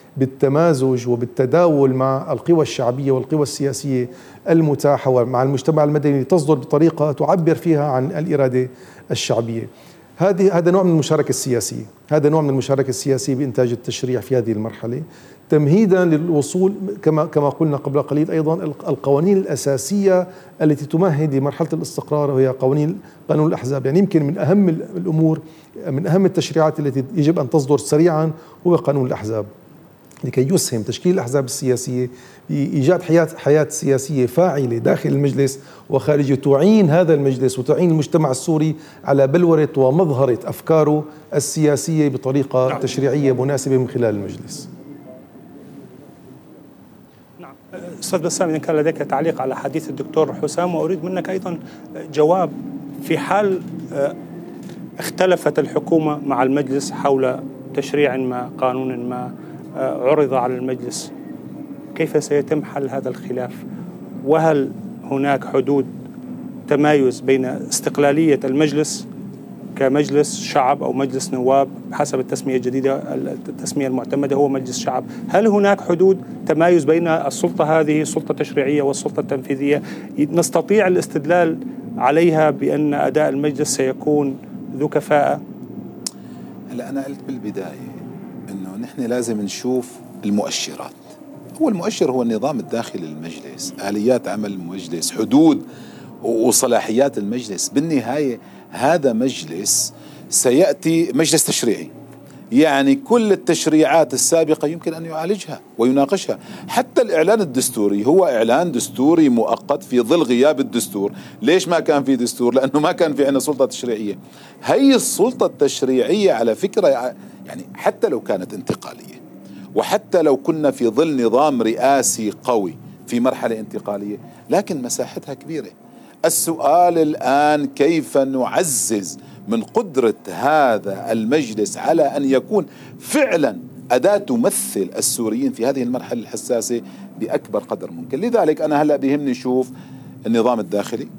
D: وبالتمازج وبالتداول مع القوى الشعبية والقوى السياسية المتاحة ومع المجتمع المدني تصدر بطريقة تعبر فيها عن الإرادة الشعبية. هذا نوع من المشاركة السياسية، هذا نوع من المشاركة السياسية بإنتاج التشريع في هذه المرحلة، تمهيدا للوصول كما قلنا قبل قليل أيضا القوانين الأساسية التي تمهد لمرحلة الاستقرار، وهي قانون الأحزاب. يعني يمكن من أهم الأمور، من أهم التشريعات التي يجب أن تصدر سريعا هو قانون الأحزاب، لكي يسهم تشكيل الأحزاب السياسية بإيجاد حياة سياسية فاعلة داخل المجلس وخارجه، تعين هذا المجلس وتعين المجتمع السوري على بلورة ومظهرة أفكاره السياسية بطريقة تشريعية مناسبة من خلال المجلس.
A: نعم أستاذ بسام، إذا كان لديك تعليق على حديث الدكتور حسام، وأريد منك أيضا جواب في حال اختلفت الحكومة مع المجلس حول تشريع ما، قانون ما عرض على المجلس، كيف سيتم حل هذا الخلاف؟ وهل هناك حدود تمايز بين استقلالية المجلس كمجلس شعب أو مجلس نواب حسب التسمية الجديدة، التسمية المعتمدة هو مجلس شعب؟ هل هناك حدود تمايز بين السلطة هذه السلطة التشريعية والسلطة التنفيذية نستطيع الاستدلال عليها بأن أداء المجلس سيكون ذو كفاءة؟
B: هلا أنا قلت بالبداية أنه نحن لازم نشوف المؤشرات. هو المؤشر هو النظام الداخلي للمجلس، آليات عمل المجلس، حدود وصلاحيات المجلس. بالنهاية هذا مجلس سيأتي مجلس تشريعي، يعني كل التشريعات السابقة يمكن أن يعالجها ويناقشها. حتى الإعلان الدستوري هو إعلان دستوري مؤقت في ظل غياب الدستور. ليش ما كان في دستور؟ لأنه ما كان في عندنا سلطة تشريعية. هي السلطة التشريعية على فكرة يعني حتى لو كانت انتقالية، وحتى لو كنا في ظل نظام رئاسي قوي في مرحلة انتقالية، لكن مساحتها كبيرة. السؤال الآن كيف نعزز من قدرة هذا المجلس على أن يكون فعلا أداة تمثل السوريين في هذه المرحلة الحساسة بأكبر قدر ممكن. لذلك أنا هلأ بيهمني أشوف النظام الداخلي،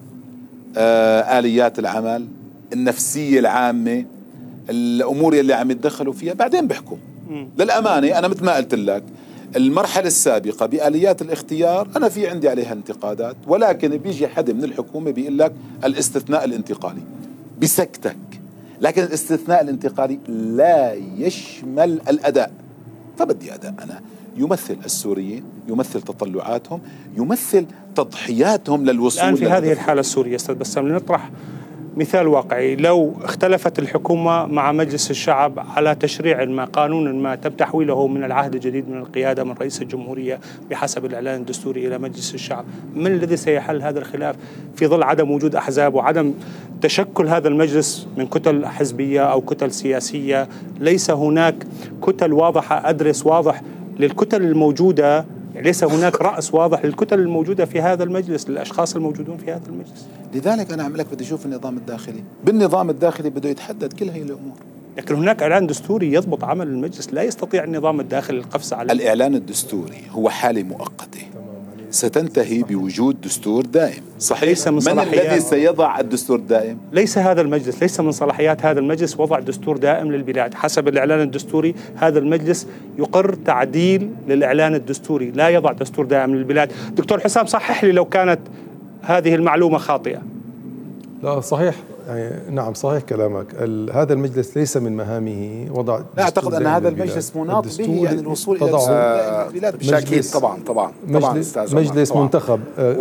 B: آليات العمل، النفسية العامة، الأمور اللي عم يتدخلوا فيها، بعدين بحكم. للأمانة أنا مثل ما قلت لك، المرحلة السابقة بآليات الاختيار أنا في عندي عليها انتقادات، ولكن بيجي حد من الحكومة بيقول لك الاستثناء الانتقالي بسكتك، لكن الاستثناء الانتقالي لا يشمل الأداء. فبدي أداء أنا يمثل السوريين، يمثل تطلعاتهم، يمثل تضحياتهم للوصول.
A: الآن في هذه الحالة السورية أستاذ بسام، لنطرح مثال واقعي. لو اختلفت الحكومة مع مجلس الشعب على تشريع ما، قانون ما تم تحويله من العهد الجديد من القيادة من رئيس الجمهورية بحسب الإعلان الدستوري إلى مجلس الشعب، من الذي سيحل هذا الخلاف في ظل عدم وجود أحزاب وعدم تشكل هذا المجلس من كتل حزبية أو كتل سياسية؟ ليس هناك كتل واضحة، أدرس واضح للكتل الموجودة، ليس هناك رأس واضح للكتل الموجودة في هذا المجلس، للأشخاص الموجودون في هذا المجلس.
B: لذلك أنا أعمل لك بدي أشوف النظام الداخلي، بالنظام الداخلي بده يتحدد كل هي الأمور.
A: لكن هناك إعلان دستوري يضبط عمل المجلس، لا يستطيع النظام الداخلي القفز عليه.
B: الإعلان الدستوري هو حالة مؤقتة ستنتهي بوجود دستور دائم. صحيح.
A: ليس من
B: من الذي سيضع الدستور الدائم؟
A: ليس هذا المجلس، ليس من صلاحيات هذا المجلس وضع دستور دائم للبلاد. حسب الإعلان الدستوري هذا المجلس يقر تعديل للإعلان الدستوري، لا يضع دستور دائم للبلاد. دكتور حسام صحح لي لو كانت هذه المعلومة خاطئة.
D: لا صحيح، يعني نعم صحيح كلامك. هذا المجلس ليس من مهامه وضع دستور.
B: لا أعتقد أن هذا المجلس مناط به يعني الوصول إلى دستور البلاد
C: بشكل. طبعا
D: مجلس منتخب.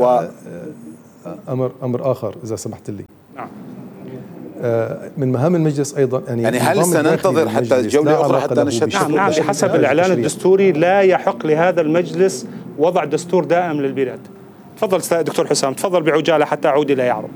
D: أمر آخر إذا سمحت لي.
A: نعم.
D: من مهام المجلس أيضا
B: يعني هل سننتظر حتى جولة أخرى حتى نشهد؟
A: نعم بحسب الإعلان الدستوري لا يحق لهذا المجلس وضع دستور دائم للبلاد. تفضل دكتور حسام، تفضل بعجالة حتى أعود إلى يعرب.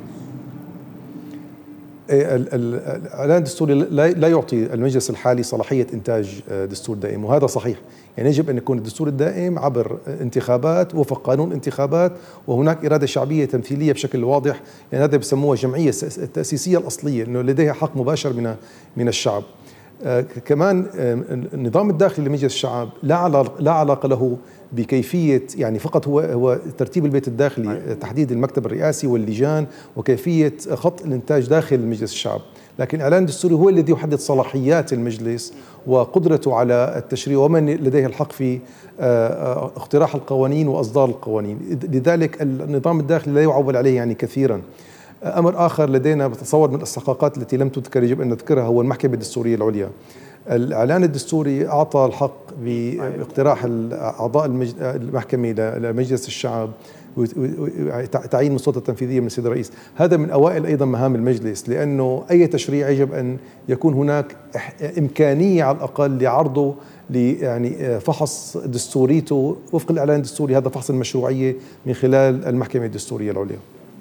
D: الإعلان الدستوري لا يعطي المجلس الحالي صلاحية إنتاج دستور دائم، وهذا صحيح. يعني يجب أن يكون الدستور الدائم عبر انتخابات وفق قانون انتخابات، وهناك إرادة شعبية تمثيلية بشكل واضح. يعني هذا بسموها الجمعية التأسيسية الأصلية، أنه لديها حق مباشر من الشعب. كمان النظام الداخلي لمجلس الشعب لا علاقة له بكيفية، يعني فقط هو ترتيب البيت الداخلي، تحديد المكتب الرئاسي واللجان وكيفية خط الإنتاج داخل مجلس الشعب. لكن الإعلان الدستوري هو الذي يحدد صلاحيات المجلس وقدرته على التشريع ومن لديه الحق في اقتراح القوانين وإصدار القوانين. لذلك النظام الداخلي لا يعول عليه يعني كثيرا. أمر آخر لدينا بتصور من الاستحقاقات التي لم تذكر يجب أن نذكرها هو المحكمة الدستورية العليا. الإعلان الدستوري أعطى الحق باقتراح أعضاء المحكمة لمجلس الشعب تعيين السلطة التنفيذية من السيد الرئيس. هذا من أوائل أيضا مهام المجلس، لأنه أي تشريع يجب أن يكون هناك إمكانية على الأقل لعرضه يعني فحص دستوريته وفق الإعلان الدستوري. هذا فحص المشروعية من خلال المحكمة الدستورية العليا.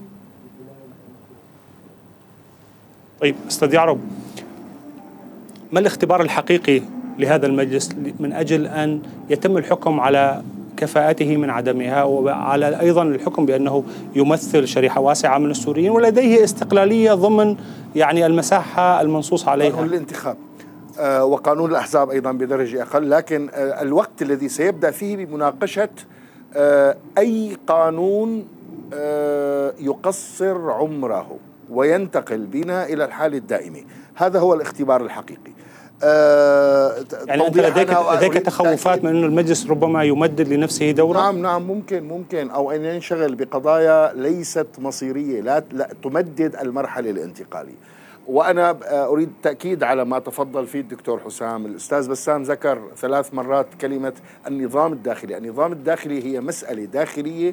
A: طيب أستاذ يعرب، ما الاختبار الحقيقي لهذا المجلس من أجل أن يتم الحكم على كفاءته من عدمها، وعلى أيضا الحكم بأنه يمثل شريحة واسعة من السوريين ولديه استقلالية ضمن يعني المساحة المنصوص عليها؟
C: قانون الانتخاب وقانون الأحزاب أيضا بدرجة أقل، لكن الوقت الذي سيبدأ فيه بمناقشة أي قانون يقصر عمره وينتقل بنا إلى الحالة الدائمة، هذا هو الاختبار الحقيقي.
A: يعني أنت لديك تخوفات من أن المجلس ربما يمدد لنفسه دورة؟
C: نعم ممكن أو أن ينشغل بقضايا ليست مصيرية، لا تمدد المرحلة الانتقالية. وأنا أريد تأكيد على ما تفضل فيه الدكتور حسام. الأستاذ بسام ذكر 3 مرات كلمة النظام الداخلي. النظام الداخلي هي مسألة داخلية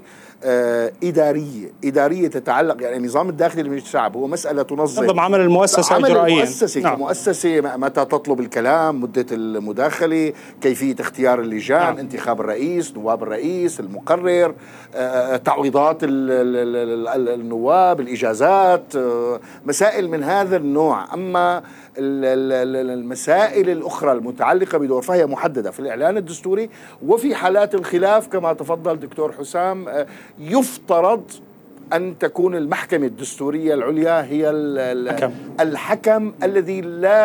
C: إدارية تتعلق، يعني النظام الداخلي لمجلس الشعب هو مسألة تنظم
A: عمل المؤسسة إجرائيا.
C: كمؤسسة متى تطلب الكلام، مدة المداخلة، كيفية اختيار اللجان، انتخاب الرئيس، نواب الرئيس، المقرر، تعويضات النواب، الإجازات، مسائل من هذا النوع. أما المسائل الأخرى المتعلقة بدور فهي محددة في الإعلان الدستوري، وفي حالات الخلاف كما تفضل دكتور حسام يفترض أن تكون المحكمة الدستورية العليا هي الحكم الذي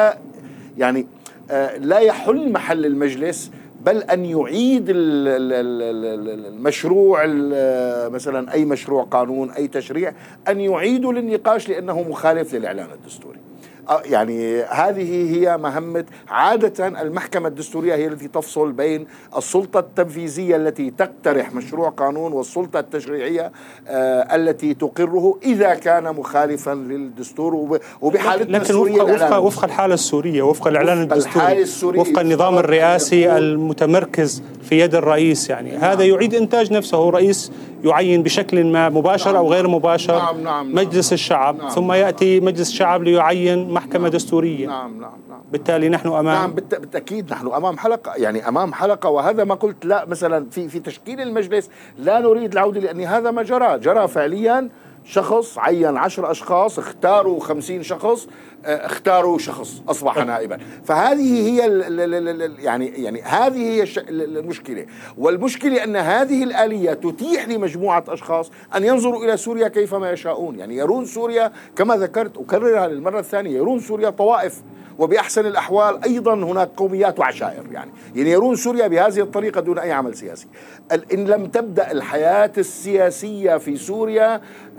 C: لا يحل محل المجلس، بل أن يعيد المشروع، مثلا أي مشروع قانون أي تشريع، أن يعيده للنقاش لأنه مخالف للإعلان الدستوري. يعني هذه هي مهمة عادة المحكمة الدستورية، هي التي تفصل بين السلطة التنفيذية التي تقترح مشروع قانون والسلطة التشريعية التي تقره إذا كان مخالفا للدستور. وبحالتنا السورية
A: وفق الحالة السورية، وفق الإعلان الدستوري، وفق النظام الرئاسي المتمركز في يد الرئيس، يعني هذا يعيد إنتاج نفسه. رئيس يعين بشكل ما مباشر أو غير مباشر مجلس الشعب، ثم يأتي مجلس الشعب ليعين محكمة دستورية. بالتالي نحن أمام
C: بالتأكيد نحن أمام حلقة، يعني أمام حلقة. وهذا ما قلت، لا مثلا في تشكيل المجلس لا نريد العودة، لأن هذا ما جرى فعليا شخص عين 10 أشخاص، اختاروا 50 شخص، اختاروا شخص أصبح نائبا. فهذه هي يعني هذه هي المشكلة. والمشكلة أن هذه الآلية تتيح لمجموعة أشخاص أن ينظروا إلى سوريا كيفما يشاءون. يعني يرون سوريا كما ذكرت، أكررها للمرة الثانية، يرون سوريا طوائف، وبأحسن الأحوال أيضا هناك قوميات وعشائر. يعني يرون سوريا بهذه الطريقة دون أي عمل سياسي. إن لم تبدأ الحياة السياسية في سوريا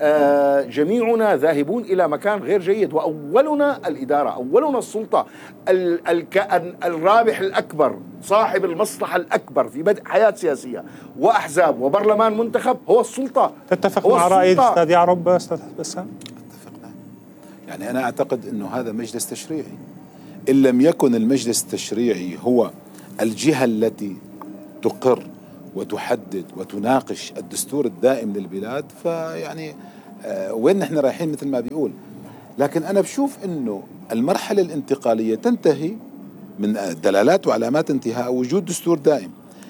C: جميعنا ذاهبون إلى مكان غير جيد، وأولنا الإدارة، أولنا السلطة. الكائن الرابح الأكبر، صاحب المصلحة الأكبر في بدء حياة سياسية وأحزاب وبرلمان منتخب هو السلطة.
A: تتفق مع رأي الأستاذ يعرب أستاذ بسام؟
B: اتفقنا. يعني أنا أعتقد أنه هذا مجلس تشريعي. إن لم يكن المجلس التشريعي هو الجهة التي تقر وتحدد وتناقش الدستور الدائم للبلاد، فيعني وين نحن رايحين مثل ما بيقول. لكن أنا بشوف أنه المرحلة الانتقالية تنتهي من دلالات وعلامات انتهاء وجود دستور دائم.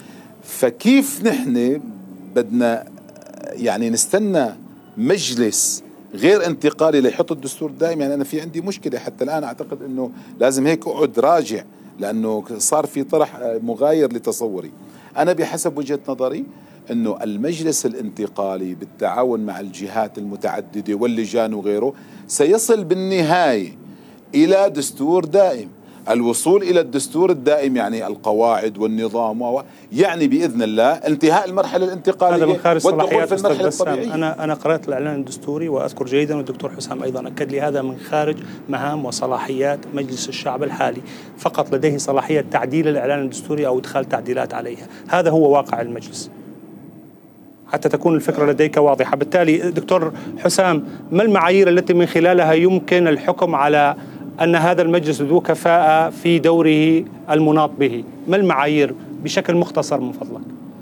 B: فكيف نحن بدنا يعني نستنى مجلس غير انتقالي ليحط الدستور الدائم؟ يعني أنا في عندي مشكلة حتى الآن. أعتقد أنه لازم هيك أقعد راجع، لأنه صار في طرح مغاير لتصوري. أنا بحسب وجهة نظري أنه المجلس الانتقالي بالتعاون مع الجهات المتعددة واللجان وغيره سيصل بالنهاية إلى دستور دائم. الوصول إلى الدستور الدائم يعني القواعد والنظام، يعني بإذن الله انتهاء المرحلة الانتقالية
A: هذا من خارج صلاحيات
B: في المرحلة الطبيعية.
A: أنا قرأت الإعلان الدستوري وأذكر جيدا، والدكتور حسام أيضا أكد لي هذا من خارج مهام وصلاحيات مجلس الشعب الحالي. فقط لديه صلاحية تعديل الإعلان الدستوري أو إدخال تعديلات عليها. هذا هو واقع المجلس، حتى تكون الفكرة لديك واضحة. بالتالي دكتور حسام، ما المعايير التي من خلالها يمكن الحكم على أن هذا المجلس ذو كفاءة في دوره المناط به؟ ما المعايير بشكل مختصر من فضلك؟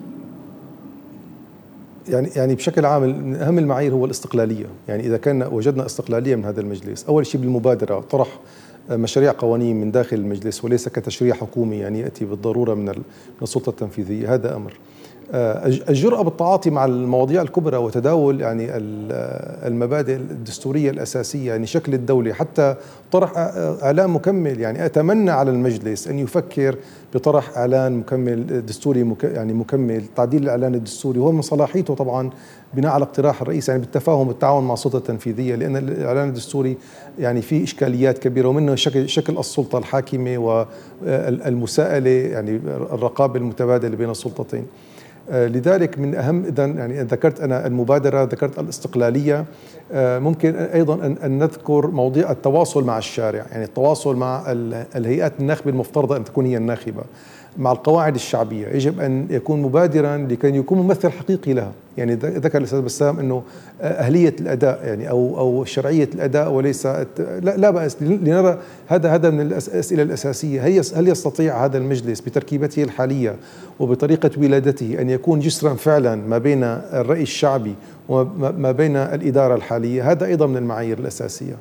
D: يعني بشكل عام من أهم المعايير هو الاستقلالية. يعني إذا كان وجدنا استقلالية من هذا المجلس، أول شيء بالمبادرة طرح مشاريع قوانين من داخل المجلس وليس كتشريع حكومي يعني يأتي بالضرورة من السلطة التنفيذية، هذا أمر. الجرأة بالتعاطي مع المواضيع الكبرى وتداول يعني المبادئ الدستورية الأساسية، يعني شكل الدولة، حتى طرح إعلان مكمل. يعني أتمنى على المجلس أن يفكر بطرح إعلان مكمل دستوري، يعني مكمل تعديل الإعلان الدستوري، وهو من صلاحيته طبعا بناء على اقتراح الرئيس، يعني بالتفاهم والتعاون مع السلطة التنفيذية، لأن الإعلان الدستوري يعني فيه إشكاليات كبيرة، ومنه شكل السلطة الحاكمة والمساءلة، يعني الرقابة المتبادلة بين السلطتين. لذلك من أهم، إذن يعني ذكرت أنا المبادرة، ذكرت الاستقلالية، ممكن أيضا أن نذكر مواضيع التواصل مع الشارع، يعني التواصل مع الهيئات الناخبة المفترضة أن تكون هي الناخبة، مع القواعد الشعبية، يجب أن يكون مبادرا لكي يكون ممثل حقيقي لها. يعني ذكر الأستاذ بسام أنه أهلية الأداء يعني أو شرعية الأداء وليس لا بأس، لنرى هذا من الأسئلة الأساسية. هل يستطيع هذا المجلس بتركيبته الحالية وبطريقة ولادته أن يكون جسرا فعلا ما بين الرأي الشعبي وما بين الإدارة الحالية؟ هذا أيضا من المعايير الأساسية.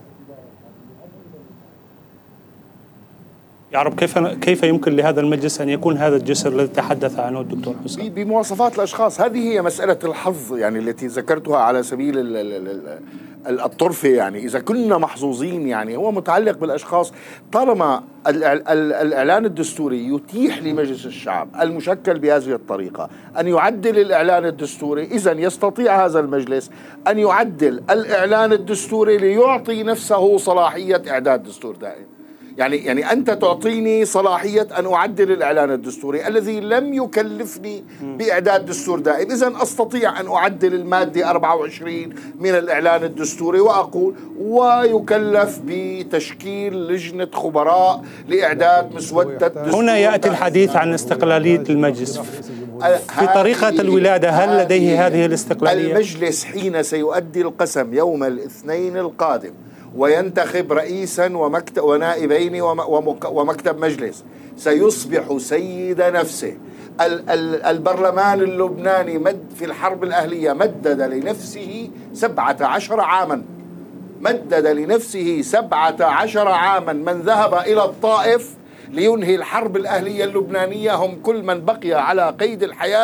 A: يعرب كيف يمكن لهذا المجلس أن يكون هذا الجسر الذي تحدث عنه الدكتور حسام؟
C: بمواصفات الأشخاص. هذه هي مسألة الحظ يعني التي ذكرتها على سبيل الطرفة. يعني إذا كنا محظوظين يعني هو متعلق بالأشخاص. طالما الإعلان الدستوري يتيح لمجلس الشعب المشكل بهذه الطريقة أن يعدل الإعلان الدستوري، إذن يستطيع هذا المجلس أن يعدل الإعلان الدستوري ليعطي نفسه صلاحية إعداد دستور دائم. يعني أنت تعطيني صلاحية أن أعدل الإعلان الدستوري الذي لم يكلفني بإعداد دستور دائم، إذن أستطيع أن أعدل المادة 24 من الإعلان الدستوري وأقول ويكلف بتشكيل لجنة خبراء لإعداد مسودة دستور.
A: هنا يأتي الحديث عن استقلالية المجلس في طريقة الولادة. هل لديه هذه الاستقلالية؟
C: المجلس حين سيؤدي القسم يوم الاثنين القادم وينتخب رئيسا ونائبين ومكتب مجلس، سيصبح سيد نفسه. البرلمان اللبناني في الحرب الأهلية مدد لنفسه 17 عاما، مدد لنفسه 17 عاما. من ذهب إلى الطائف لينهي الحرب الأهلية اللبنانية هم كل من بقي على قيد الحياة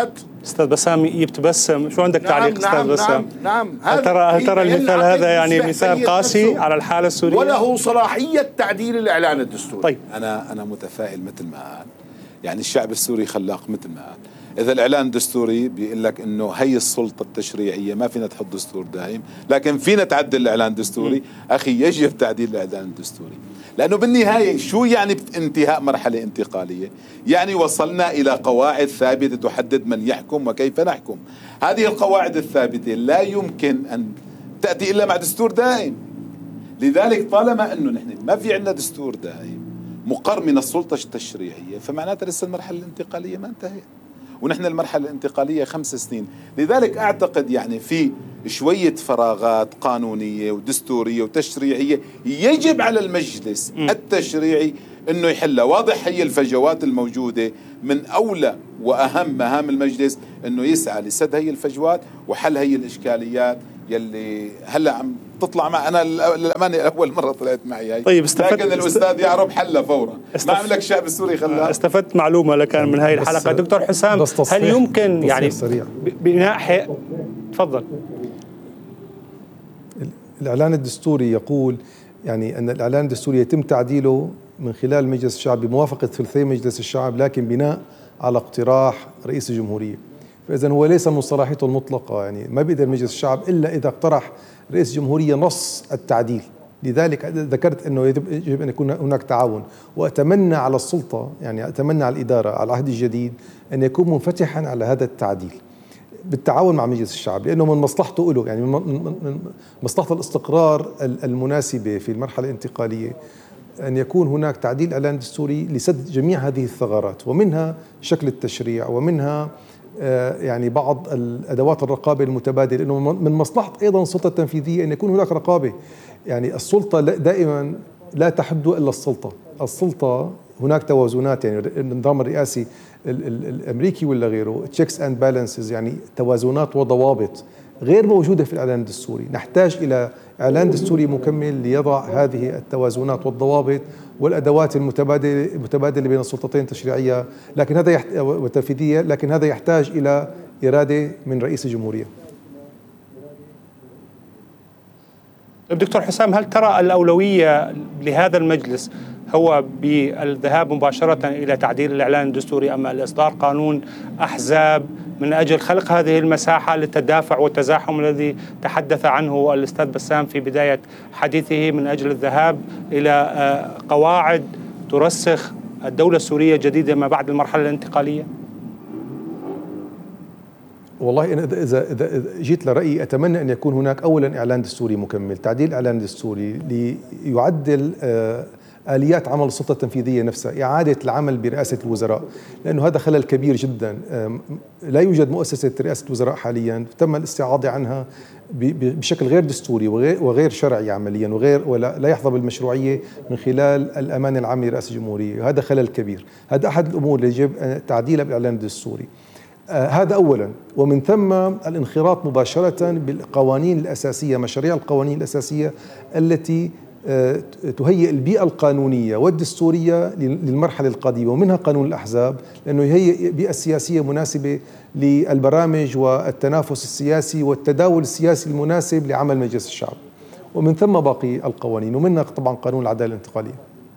A: أستاذ بسام يتبسم، شو عندك تعليق أستاذ بسام؟
C: نعم.
A: هل ترى المثال هذا يعني مثال قاسي على الحالة السورية؟
C: وله صلاحية تعديل الإعلان الدستوري.
A: طيب
B: أنا متفائل مثل ما قال، يعني الشعب السوري خلاق مثل ما قال. إذا الإعلان الدستوري بيقول لك إنه هي السلطة التشريعية ما فينا تحط دستور دائم، لكن فينا تعدل الإعلان الدستوري. أخي يجب تعديل الإعلان الدستوري، لأنه بالنهاية شو يعني انتهاء مرحلة انتقالية؟ يعني وصلنا إلى قواعد ثابتة تحدد من يحكم وكيف نحكم. هذه القواعد الثابتة لا يمكن أن تأتي إلا مع دستور دائم. لذلك طالما أنه نحن ما في عندنا دستور دائم مقر من السلطة التشريعية، فمعناتها لسه المرحلة الانتقالية ما انتهت، ونحن المرحلة الانتقالية 5 سنين. لذلك أعتقد يعني في شوية فراغات قانونية ودستورية وتشريعية يجب على المجلس التشريعي أنه يحلها. واضح هي الفجوات الموجودة، من أولى وأهم مهام المجلس أنه يسعى لسد هي الفجوات وحل هي الإشكاليات يلي هلا عم تطلع مع. أنا للأمانة أول مرة طلعت معي هاي.
A: طيب
B: لكن الأستاذ يعرب حلها فورا. ما عملك الشعب السوري خلاها.
A: استفدت معلومة لكان من هاي الحلقة. دكتور حسام، هل يمكن يعني بناء تفضل.
D: الإعلان الدستوري يقول يعني أن الإعلان الدستوري يتم تعديله من خلال مجلس الشعب بموافقة ثلثي مجلس الشعب، لكن بناء على اقتراح رئيس الجمهورية. فإذا هو ليس من صلاحيته المطلقة، يعني ما بيقدر مجلس الشعب إلا إذا اقترح رئيس الجمهورية نص التعديل. لذلك ذكرت أنه يجب أن يكون هناك تعاون، وأتمنى على السلطة، يعني أتمنى على الإدارة على العهد الجديد أن يكون منفتحا على هذا التعديل بالتعاون مع مجلس الشعب، لأنه من مصلحته له، يعني من مصلحة الاستقرار المناسبة في المرحلة الانتقالية أن يكون هناك تعديل إعلان دستوري لسد جميع هذه الثغرات، ومنها شكل التشريع، ومنها يعني بعض الأدوات الرقابة المتبادلة. لأنه من مصلحة أيضا السلطة التنفيذية أن يكون هناك رقابة. يعني السلطة دائما لا تحد إلا السلطة هناك توازنات، يعني النظام الرئاسي الأمريكي ولا غيره checks and balances، يعني توازنات وضوابط غير موجودة في الإعلان الدستوري. نحتاج إلى إعلان دستوري مكمل ليضع هذه التوازنات والضوابط والأدوات المتبادلة بين السلطتين التشريعية لكن هذا والتنفيذية، لكن هذا يحتاج إلى إرادة من رئيس الجمهورية.
A: دكتور حسام، هل ترى الأولوية لهذا المجلس هو بالذهاب مباشرة إلى تعديل الإعلان الدستوري، أما الإصدار قانون أحزاب من أجل خلق هذه المساحة للتدافع والتزاحم الذي تحدث عنه الأستاذ بسام في بداية حديثه، من أجل الذهاب إلى قواعد ترسخ الدولة السورية الجديدة ما بعد المرحلة الانتقالية؟
D: والله إذا جيت لرأيي أتمنى أن يكون هناك أولا إعلان دستوري مكمل، تعديل إعلان دستوري ليعدل آليات عمل السلطة التنفيذية نفسها، إعادة العمل برئاسة الوزراء، لأنه هذا خلل كبير جدا. لا يوجد مؤسسة رئاسة الوزراء حاليا، تم الاستعاضة عنها بشكل غير دستوري وغير شرعي عمليا، ولا يحظى بالمشروعية من خلال الأمانة العامة لرئاسة الجمهورية. هذا خلل كبير، هذا أحد الأمور اللي يجب تعديلها بالإعلان الدستوري. هذا أولا، ومن ثم الانخراط مباشرة بالقوانين الأساسية، مشاريع القوانين الأساسية التي تهيئ البيئة القانونية والدستورية للمرحلة القادمة، ومنها قانون الأحزاب، لأنه يهيئ بيئة سياسية مناسبة للبرامج والتنافس السياسي والتداول السياسي المناسب لعمل مجلس الشعب، ومن ثم باقي القوانين، ومنها طبعا قانون العدالة الانتقالية.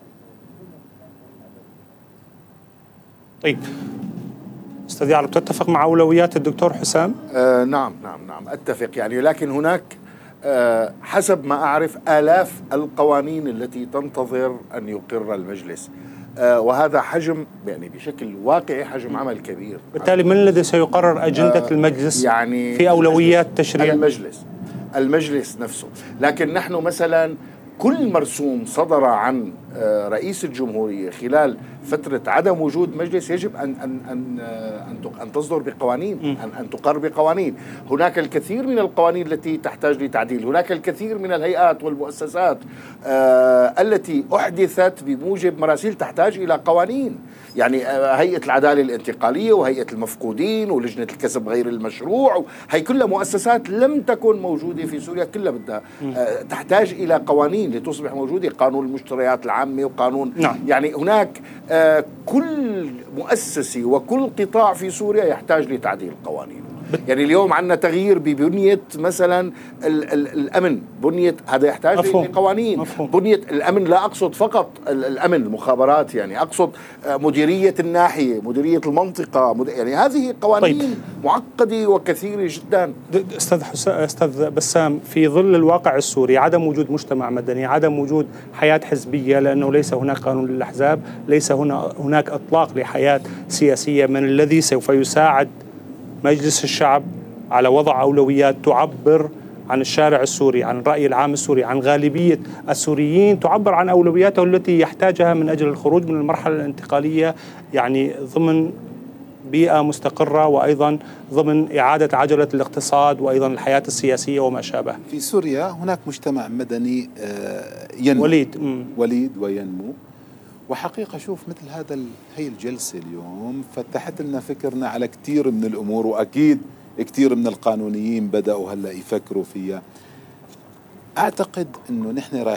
A: طيب أستاذ يعرب، تتفق مع أولويات الدكتور حسام؟
C: نعم أتفق، يعني لكن هناك حسب ما أعرف آلاف القوانين التي تنتظر أن يقر المجلس، وهذا حجم يعني بشكل واقعي حجم عمل كبير.
A: بالتالي من الذي سيقرر أجندة المجلس يعني في أولويات تشريع؟
C: المجلس نفسه. لكن نحن مثلا كل مرسوم صدر عن رئيس الجمهورية خلال فترة عدم وجود مجلس يجب أن تصدر بقوانين، أن تقر بقوانين. هناك الكثير من القوانين التي تحتاج لتعديل، هناك الكثير من الهيئات والمؤسسات التي أحدثت بموجب مراسيل تحتاج إلى قوانين، يعني هيئة العدالة الانتقالية وهيئة المفقودين ولجنة الكسب غير المشروع، هي كلها مؤسسات لم تكن موجودة في سوريا، كلها بدها تحتاج إلى قوانين لتصبح موجودة. قانون المشتريات العامة عامة وقانون.
A: نعم.
C: يعني هناك كل مؤسسة وكل قطاع في سوريا يحتاج لتعديل القوانين. يعني اليوم عندنا تغيير ببنية مثلا الأمن، بنية هذا يحتاج لقوانين. بنية الأمن لا أقصد فقط الأمن المخابرات، يعني أقصد مديرية الناحية، مديرية المنطقة، يعني هذه قوانين معقدة وكثيرة جدا.
A: أستاذ بسام، في ظل الواقع السوري، عدم وجود مجتمع مدني، عدم وجود حياة حزبية، لأنه ليس هناك قانون للأحزاب، ليس هناك إطلاق لحياة سياسية، من الذي سوف يساعد مجلس الشعب على وضع أولويات تعبر عن الشارع السوري، عن الرأي العام السوري، عن غالبية السوريين، تعبر عن أولوياته التي يحتاجها من أجل الخروج من المرحلة الانتقالية، يعني ضمن بيئة مستقرة، وأيضا ضمن إعادة عجلة الاقتصاد، وأيضا الحياة السياسية وما شابه.
B: في سوريا هناك مجتمع مدني ينمو وليد وينمو. وحقيقة شوف مثل هي الجلسة اليوم فتحت لنا فكرنا على كثير من الأمور، وأكيد كثير من القانونيين بدأوا هلأ يفكروا فيها. أعتقد أنه نحن